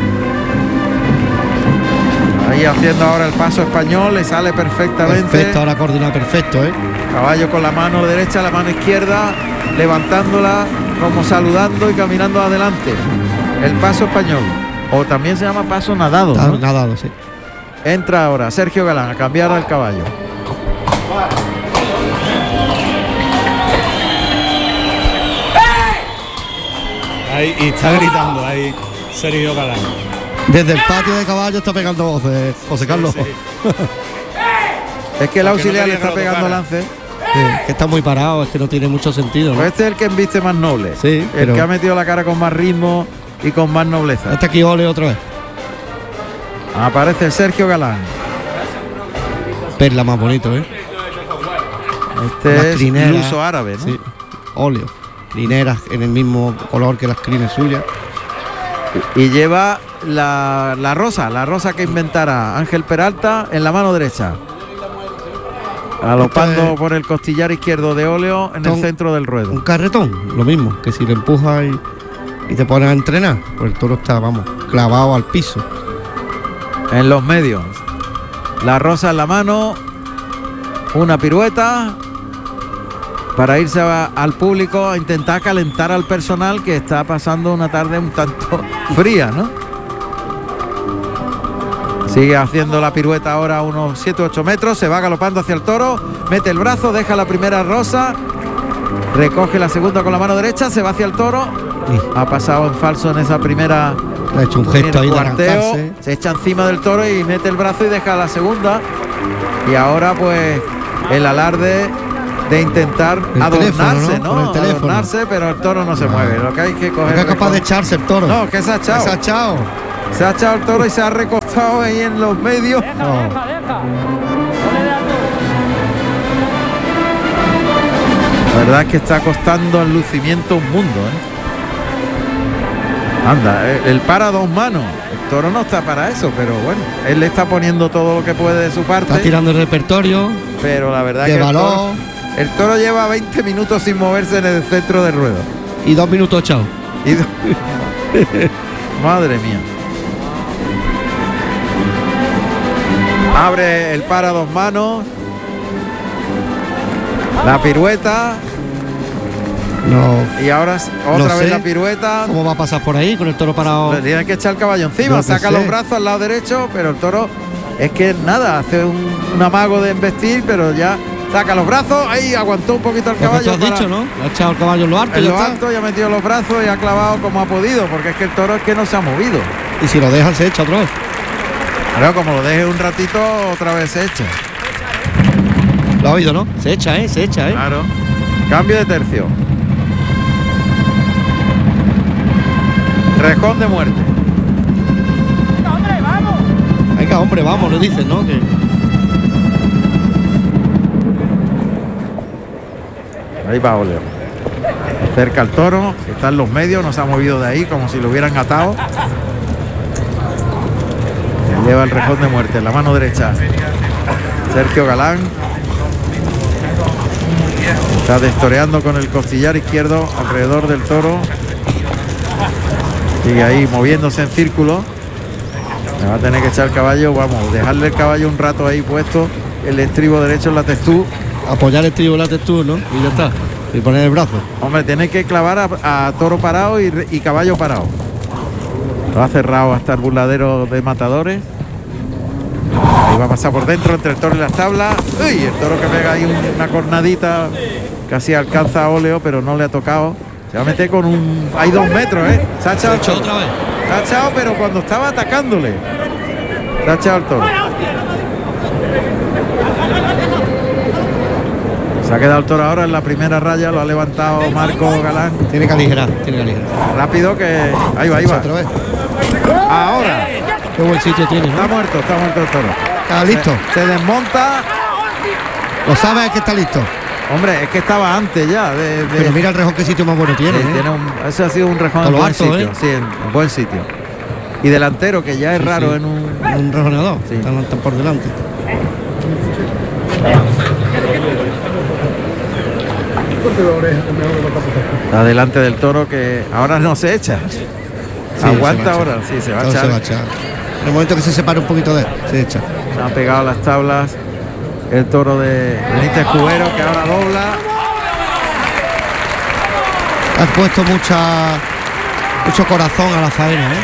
Ahí haciendo ahora el paso español, le sale perfectamente. Perfecto, ahora coordina perfecto, ¿eh? Caballo con la mano derecha, la mano izquierda, levantándola como saludando y caminando adelante. El paso español, o también se llama paso nadado, Está ¿no? nadado, sí. Entra ahora Sergio Galán a cambiar al caballo. Ahí, y está gritando ahí Sergio Galán. Desde el patio de caballo está pegando voces, José Carlos. Sí, Es que el Porque auxiliar no le está quería que lo pegando tocara. lance. Sí, que está muy parado, es que no tiene mucho sentido, ¿no? Pues este es el que embiste más noble. Sí, el pero- que ha metido la cara con más ritmo y con más nobleza. Este aquí ole otra vez. Aparece Sergio Galán. Perla más bonito, ¿eh? Este Las es crineras. luso árabe, ¿no? Sí, óleo. Crineras en el mismo color que las crines suyas. Y lleva la, la rosa, la rosa que inventara Ángel Peralta en la mano derecha. Galopando Esto es- por el costillar izquierdo de óleo en el Son- centro del ruedo. Un carretón, lo mismo, que si le empujas y, y te pones a entrenar, pues el toro está, vamos, clavado al piso. En los medios. La rosa en la mano. Una pirueta. Para irse a- al público a intentar calentar al personal que está pasando una tarde un tanto fría, ¿no? Sigue haciendo la pirueta ahora a unos siete u ocho metros. Se va galopando hacia el toro. Mete el brazo, deja la primera rosa. Recoge la segunda con la mano derecha. Se va hacia el toro. Sí. Ha pasado en falso en esa primera. Le ha hecho un gesto en ahí el de cuarteo, arrancarse. se echa encima del toro y mete el brazo y deja la segunda. y ahora pues el alarde de intentar El adornarse, teléfono, ¿no? ¿no? Con el teléfono. Adornarse, pero el toro no se mueve. Lo que hay que coger. Es capaz de echarse el toro. No, que se ha echado. Se ha echado. Se ha echado el toro y se ha recostado ahí en los medios. No. La verdad es que está costando el lucimiento un mundo, ¿eh? Anda, él, él para dos manos. El toro no está para eso, pero bueno, él le está poniendo todo lo que puede de su parte. Está tirando el repertorio. Pero la verdad de que el balón. toro, el toro lleva veinte minutos sin moverse en el centro del ruedo. Y dos minutos echados. Y do... Madre mía. Abre el para dos manos. La pirueta. No. Y ahora otra no vez sé la pirueta. ¿Cómo va a pasar por ahí con el toro parado? Le tiene que echar el caballo encima, No saca sé. los brazos al lado derecho, pero el toro es que nada, hace un, un amago de embestir, pero ya saca los brazos, ahí aguantó un poquito el Lo que caballo. tú has para- dicho, ¿no? Le ha echado el caballo en lo alto. En y ya lo está. alto y ha metido los brazos y ha clavado como ha podido, porque es que el toro es que no se ha movido. Y si lo dejan se echa otra vez. Pero como lo deje un ratito, otra vez se echa. Lo ha oído, ¿no? Se echa, ¿eh? Se echa, ¿eh? Claro. Cambio de tercio. Rejón de muerte. Venga, hombre, vamos, lo dicen, ¿no? Que... Ahí va Oleo. Cerca al toro, que está en los medios, no se ha movido de ahí como si lo hubieran atado. Se lleva el rejón de muerte en la mano derecha. Sergio Galán. Está destoreando con el costillar izquierdo alrededor del toro. Sigue ahí moviéndose en círculo. Le va a tener que echar el caballo, vamos, dejarle el caballo un rato ahí puesto, el estribo derecho en la testú. Apoyar el estribo en la textura, ¿no? Y ya está. Y poner el brazo. Hombre, tiene que clavar a, a toro parado y, y caballo parado. Lo ha cerrado hasta el burladero de matadores. Ahí va a pasar por dentro entre el toro y las tablas. Uy, el toro que pega ahí un- una cornadita, casi alcanza a Óleo, pero no le ha tocado. Se va a meter con un... Hay dos metros, ¿eh? Se ha echado, el echó toro. otra vez. Se ha echado, pero cuando estaba atacándole. Se ha echado el toro. Se ha quedado el toro ahora en la primera raya, lo ha levantado Marco Galán. Tiene que aligerar, tiene que aligerar. Rápido que... Ahí va, ahí va. Otra vez. Ahora. Qué buen sitio tiene, ¿no? Está muerto, está muerto el toro. Está listo. Se, se desmonta. Lo sabes que está listo. Hombre, es que estaba antes ya. De, de- Pero mira el rejón, qué sitio más bueno tiene, Sí, ¿eh? tiene un- ese ha sido un rejón Todo en lo buen alto, sitio. ¿eh? Sí, en, en buen sitio. Y delantero, que ya es Sí, raro sí. en un... Un rejoneador. Sí. Están, están por delante. Está delante del toro que ahora no se echa. Sí, Aguanta se va a ahora, sí, se va a Todo echar. se va a echar. En el momento que se separa un poquito de él, se echa. Se han pegado las tablas. El toro de Benítez Cubero que ahora dobla. Has puesto mucha mucho corazón a la faena, ¿eh?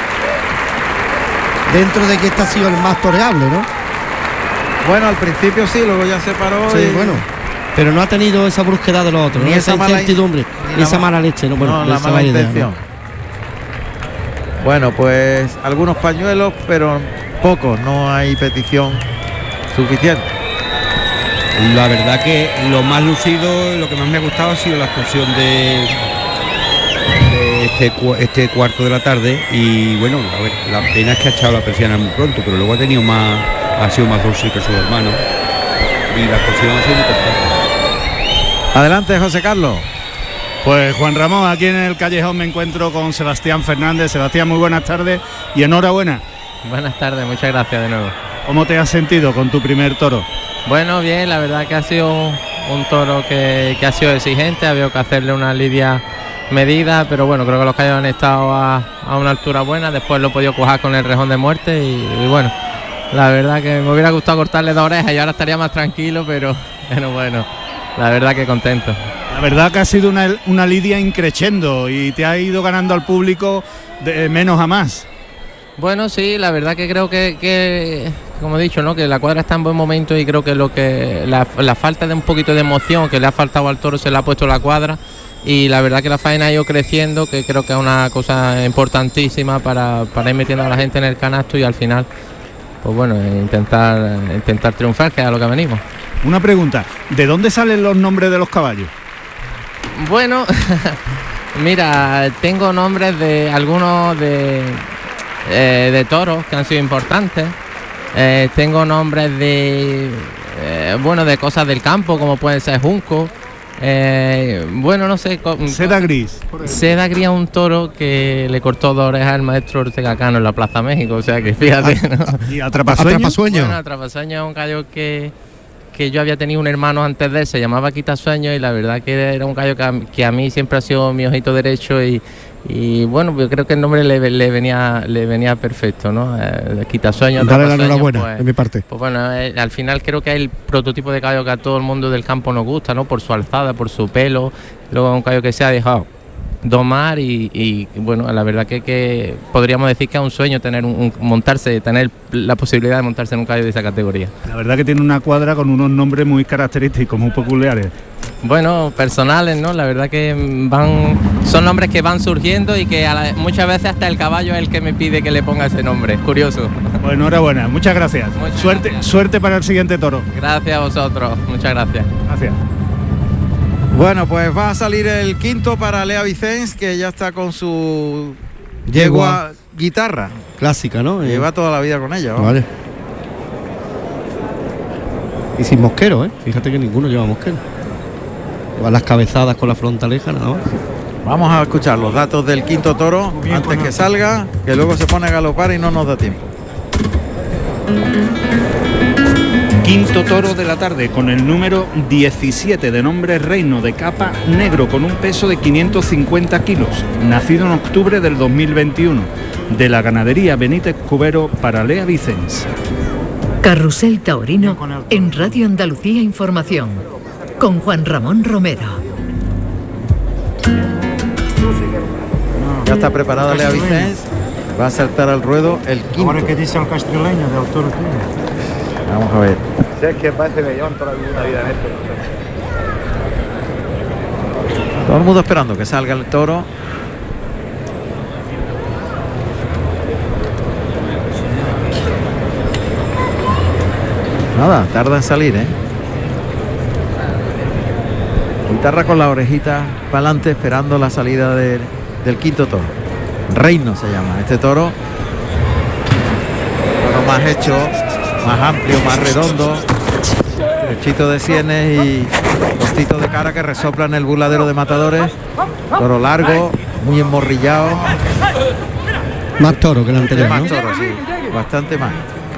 Dentro de que este ha sido el más toreable, ¿no? Bueno, al principio sí, luego ya se paró. Sí, y- bueno. Pero no ha tenido esa brusquedad de los otros, Ni ¿no? esa esa mala in- incertidumbre, ni ni la esa ma- mala leche, ¿no? Bueno, no, la esa mala idea, ¿no? intención. Bueno, pues algunos pañuelos, pero pocos, no hay petición suficiente. La verdad que lo más lucido, lo que más me ha gustado ha sido la actuación de, de este, cu- este cuarto de la tarde. Y bueno, a ver, la pena es que ha echado la persiana muy pronto, pero luego ha tenido más, ha sido más dulce que sus hermanos. Y la actuación ha sido muy perfecta. Adelante, José Carlos. Pues Juan Ramón, aquí en el callejón me encuentro con Sebastián Fernández. Sebastián, muy buenas tardes y enhorabuena. Buenas tardes, muchas gracias de nuevo. ¿Cómo te has sentido con tu primer toro? Bueno, bien, la verdad que ha sido un, un toro que, que ha sido exigente, ha habido que hacerle una lidia medida, pero bueno, creo que los callos han estado a, a una altura buena, después lo he podido coger con el rejón de muerte y, y bueno, la verdad que me hubiera gustado cortarle dos orejas y ahora estaría más tranquilo, pero, pero bueno, la verdad que contento. La verdad que ha sido una, una lidia increchendo y te ha ido ganando al público de menos a más. Bueno, sí, la verdad que creo que, que como he dicho, ¿no? Que la cuadra está en buen momento y creo que lo que la, la falta de un poquito de emoción que le ha faltado al toro se le ha puesto la cuadra y la verdad que la faena ha ido creciendo, que creo que es una cosa importantísima para, para ir metiendo a la gente en el canasto y al final pues bueno, intentar, intentar triunfar, que es a lo que venimos. Una pregunta, ¿de dónde salen los nombres de los caballos? Bueno, mira, tengo nombres de algunos de, eh, de toros que han sido importantes. Eh, tengo nombres de, eh, bueno, de cosas del campo, como puede ser Junco. Eh, bueno, no sé. Seda Gris. Seda Gris es un toro que le cortó dos orejas al maestro Ortega Cano en la Plaza México, o sea que fíjate, ¿no? ¿Y Atrapasueño? Atrapasueño. Bueno, Atrapasueño es un gallo que, que yo había tenido un hermano antes de él, se llamaba Quitasueño, y la verdad que era un gallo que a, que a mí siempre ha sido mi ojito derecho, y, y bueno, yo creo que el nombre le, le venía le venía perfecto, ¿no? Eh, Quitasueño. Dale la enhorabuena, pues, de mi parte. Pues bueno, eh, al final creo que es el prototipo de gallo que a todo el mundo del campo nos gusta, ¿no? Por su alzada, por su pelo, luego es un gallo que se ha dejado domar y, y bueno, la verdad que, que podríamos decir que es un sueño tener un, un montarse, tener la posibilidad de montarse en un gallo de esa categoría. La verdad que tiene una cuadra con unos nombres muy característicos, muy peculiares. Bueno, personales, ¿no? La verdad que van, son nombres que van surgiendo y que a la, muchas veces hasta el caballo es el que me pide que le ponga ese nombre. Curioso. Pues enhorabuena, muchas gracias. Muchas suerte, gracias. Suerte para el siguiente toro. Gracias a vosotros, muchas gracias. Gracias. Bueno, pues va a salir el quinto para Lea Vicens, que ya está con su yegua, yegua guitarra. Clásica, ¿no? Lleva toda la vida con ella, ¿no? Vale. Y sin mosquero, ¿eh? Fíjate que ninguno lleva mosquero. Lleva las cabezadas con la frontaleja, nada más. Vamos a escuchar los datos del quinto toro antes que salga, que luego se pone a galopar y no nos da tiempo. Quinto toro de la tarde con el número diecisiete, de nombre Reino, de capa negro, con un peso de quinientos cincuenta kilos, nacido en octubre del dos mil veintiuno, de la ganadería Benítez Cubero, para Lea Vicens. Carrusel Taurino en Radio Andalucía Información, con Juan Ramón Romero. Ya está preparada Lea Vicens, va a saltar al ruedo el quinto. Ahora que dice el castreño del toro tuyo. Vamos a ver. Si es que parece millón toda la vida en esto. Todo el mundo esperando que salga el toro. Nada, tarda en salir, ¿eh? Guitarra con la orejita para adelante esperando la salida de, del quinto toro. Reino se llama este toro. Toro más hecho, más amplio, más redondo, derechito de sienes y costito de cara que resopla en el burladero de matadores. Toro largo, muy enmorrillado. Más toro que el anterior, Más ¿no? toro, sí, bastante más.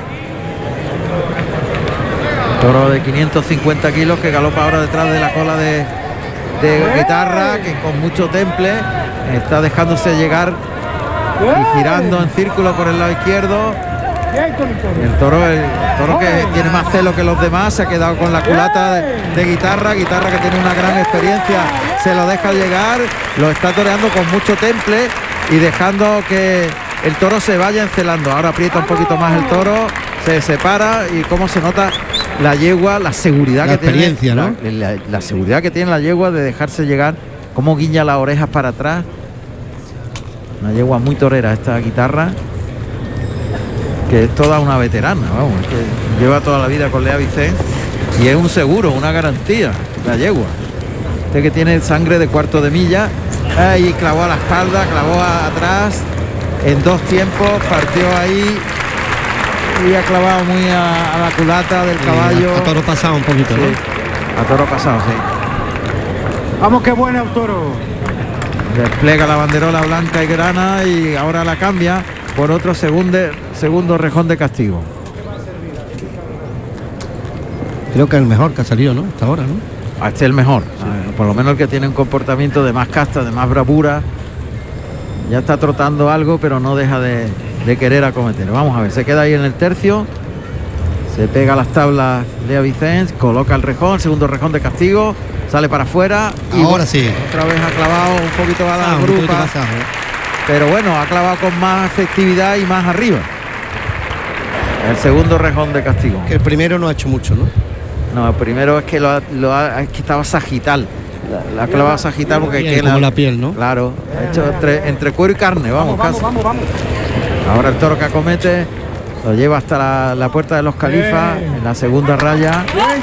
Toro de quinientos cincuenta kilos que galopa ahora detrás de la cola de, de guitarra, que con mucho temple está dejándose llegar y girando en círculo por el lado izquierdo. El toro, el toro que tiene más celo que los demás, se ha quedado con la culata de, de guitarra, guitarra que tiene una gran experiencia, se lo deja llegar, lo está toreando con mucho temple y dejando que el toro se vaya encelando. Ahora aprieta un poquito más el toro, se separa y cómo se nota la yegua, la seguridad la que experiencia, tiene, ¿no? la, la, la seguridad que tiene la yegua de dejarse llegar, cómo guiña las orejas para atrás. Una yegua muy torera esta guitarra, que es toda una veterana, vamos, es que lleva toda la vida con Lea Vicens y es un seguro, una garantía, la yegua. Este que tiene sangre de cuarto de milla, ahí clavó a la espalda, clavó a, atrás, en dos tiempos, partió ahí y ha clavado muy a, a la culata del caballo. A, a toro pasado un poquito, sí, ¿no? a toro pasado, sí. Vamos, qué buena el toro. Despliega la banderola blanca y grana y ahora la cambia por otro segundo, segundo rejón de castigo. Creo que es el mejor que ha salido, ¿no? Hasta ahora, ¿no? Este es el mejor, sí. Por lo menos el que tiene un comportamiento de más casta, de más bravura. Ya está trotando algo, pero no deja de, de querer acometer. Vamos a ver, se queda ahí en el tercio, se pega a las tablas Lea Vicens, coloca el rejón, segundo rejón de castigo, sale para afuera y ahora bueno, sí. Otra vez ha clavado un poquito a la ah, grupa, pero bueno, ha clavado con más efectividad y más arriba. El segundo rejón de castigo. Que el primero no ha hecho mucho, ¿no? No, el primero es que lo ha, lo ha, es que estaba sagital. La, la clavaba sagital porque piel, que como la, la piel, ¿no? Claro, ha hecho entre, entre cuero y carne, vamos, Vamos, casi. vamos, vamos, vamos. Ahora el toro que acomete Lo lleva hasta la, la puerta de los Califas, en la segunda raya.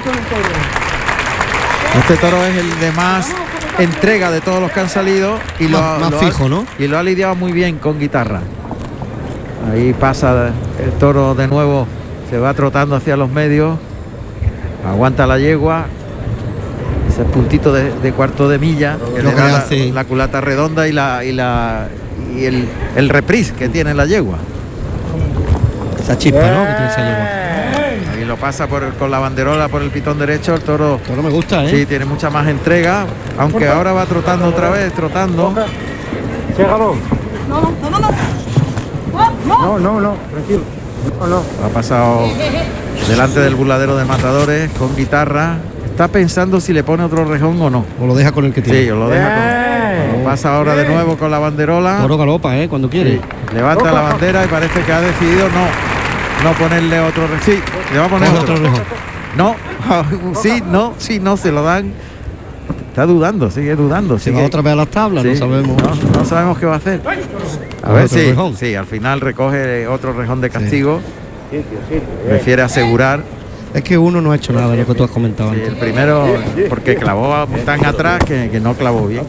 Este toro es el de más entrega de todos los que han salido y lo, más, más lo fijo, ha, ¿no? Y lo ha lidiado muy bien con guitarra. Ahí pasa el toro de nuevo, se va trotando hacia los medios, aguanta la yegua, ese puntito de, de cuarto de milla, que le da la, la culata redonda y la y la y el, el reprise que tiene la yegua. Esa chispa, ¿no? Que tiene esa yegua. Ahí lo pasa por el, con la banderola por el pitón derecho, el toro. El toro me gusta, ¿eh? Sí, tiene mucha más entrega, aunque ahora va trotando otra vez, trotando. Ciérralo. No, no, no, no. No, no, no, tranquilo. No, no. Ha pasado delante del burladero de matadores con guitarra. Está pensando si le pone otro rejón o no. O lo deja con el que tiene. Sí, o lo deja con. Lo pasa ahora de nuevo con la banderola. Toro galopa, ¿eh? Cuando quiere. Sí. Levanta la bandera y parece que ha decidido no, no ponerle otro rejón. Sí, le va a poner otro, otro rejón. No, sí, no, sí, no, se lo dan. Está dudando, sigue dudando. Se sigue. va otra vez a las tablas, sí, no sabemos. No, no sabemos qué va a hacer. A ver si, sí, sí, al final recoge otro rejón de castigo. Sí. Prefiere asegurar. Es que uno no ha hecho nada de lo que tú has comentado sí, antes. El primero, porque clavó tan atrás que, que no clavó bien.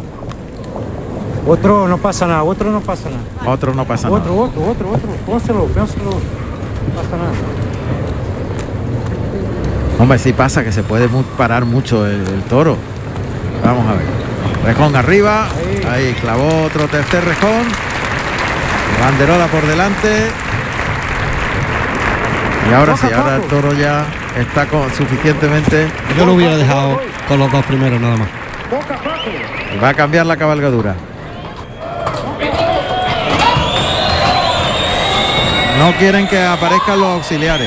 Otro no pasa nada, otro no pasa nada. Otro no pasa otro, nada. Otro, otro, otro, pónselo, pónselo. No pasa nada. Hombre, sí pasa que se puede parar mucho el, el toro. Vamos a ver. Rejón arriba. Ahí. Ahí clavó otro tercer rejón. Banderola por delante. Y ahora sí, ahora el toro ya está con suficientemente. Yo lo hubiera dejado con los dos primeros nada más. Va a cambiar la cabalgadura. No quieren que aparezcan los auxiliares.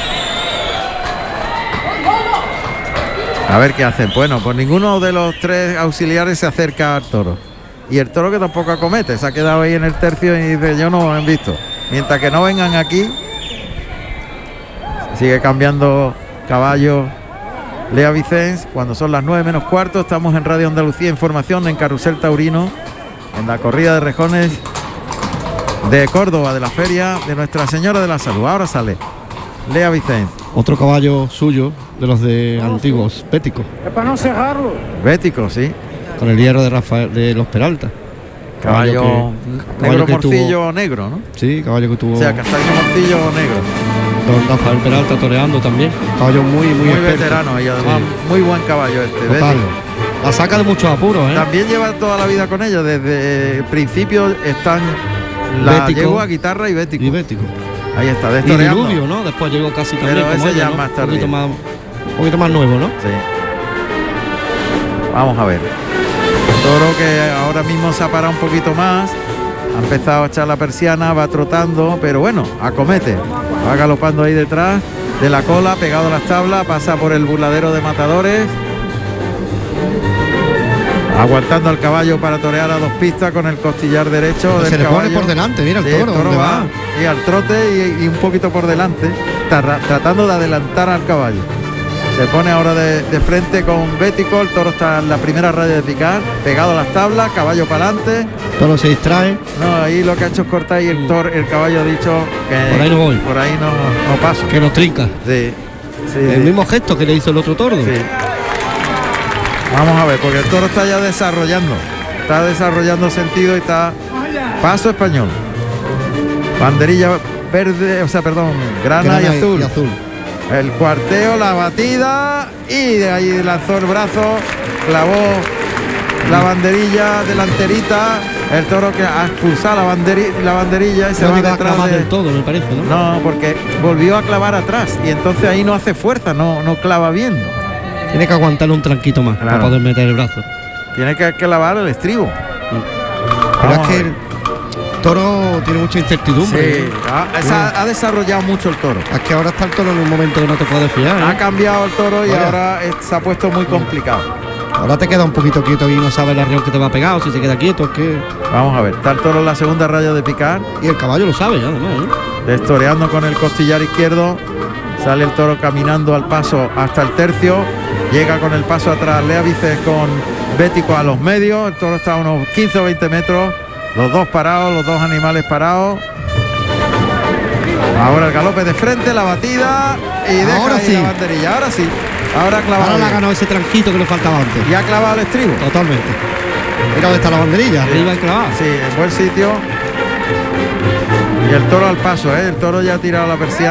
A ver qué hacen. Bueno, pues ninguno de los tres auxiliares se acerca al toro. Y el toro que tampoco acomete, se ha quedado ahí en el tercio y dice, yo no lo he visto. Mientras que no vengan aquí, sigue cambiando caballo Lea Vicens. Cuando son las nueve menos cuarto, estamos en Radio Andalucía Información en Carrusel Taurino, en la corrida de rejones de Córdoba, de la feria de Nuestra Señora de la Salud. Ahora sale Lea Vicens. Otro caballo suyo, de los de antiguos, Bético. Es para no cerrarlo. Bético, sí. Con el hierro de Rafael de los Peralta. Caballo, caballo que, negro caballo morcillo tuvo, negro, ¿no? Sí, caballo que tuvo. O sea, castaño morcillo negro. Don Rafael Peralta toreando también. Caballo muy, muy, muy veterano y además sí. Muy buen caballo este. Total. La saca de muchos apuros, ¿eh? También lleva toda la vida con ella. Desde el principio están la yegua, guitarra y Bético. Y Bético. Ahí está, de y Diluvio, ¿no? Después llegó casi también. Pero como ese ella, ya ¿no? más tarde. Un poquito más, un poquito más nuevo, ¿no? Sí. Vamos a ver. Toro que ahora mismo se ha parado un poquito más. Ha empezado a echar la persiana, va trotando, pero bueno, acomete. Va galopando ahí detrás de la cola, pegado a las tablas, pasa por el burladero de matadores. Aguantando al caballo para torear a dos pistas con el costillar derecho del se le caballo. Pone por delante, mira el sí, toro, el toro va, va. Y al trote y, y un poquito por delante, tra tratando de adelantar al caballo. Se pone ahora de, de frente con Bético, el toro está en la primera raya de picar, pegado a las tablas, caballo para adelante. El toro se distrae. No, ahí lo que ha hecho es cortar y el toro, el caballo ha dicho que por ahí no voy. Por ahí no, no paso. Que nos trinca. Sí. sí el sí. mismo gesto que le hizo el otro toro. Sí. Vamos a ver, porque el toro está ya desarrollando. Está desarrollando sentido y está paso español. Banderilla verde, o sea, perdón, grana, grana y, azul. y azul. El cuarteo, la batida y de ahí lanzó el brazo, clavó la banderilla delanterita. El toro que ha expulsado la, banderi la banderilla y se va detrás de... del todo, me parece, ¿no? No, porque volvió a clavar atrás y entonces ahí no hace fuerza, no, no clava bien. Tiene que aguantarle un tranquito más, claro, para poder meter el brazo. Tiene que, que lavar el estribo. Pero es que el toro tiene mucha incertidumbre. Sí, ha, esa, ha desarrollado mucho el toro. Es que ahora está el toro en un momento que no te puedes fiar, ¿eh? Ha cambiado el toro y Vaya. ahora es, se ha puesto muy complicado. Ahora te queda un poquito quieto y no sabes el arreón que te va a pegar, o si se queda quieto, es que... Vamos a ver, está el toro en la segunda raya de picar. Y el caballo lo sabe ya, además, ¿eh? Destoreando con el costillar izquierdo. Sale el toro caminando al paso hasta el tercio. Llega con el paso atrás Lea Vicens con Bético a los medios. El toro está a unos quince o veinte metros. Los dos parados, los dos animales parados. Ahora el galope de frente, la batida y deja Ahora ahí sí. la banderilla. Ahora sí. Ahora ha clavado. Ahora le ha bien. ganado ese tranquito que le faltaba antes. Y ha clavado el estribo. Totalmente. Mira dónde está la banderilla, arriba y clavada. Sí, en buen sitio. Y el toro al paso, ¿eh? El toro ya ha tirado la persiana.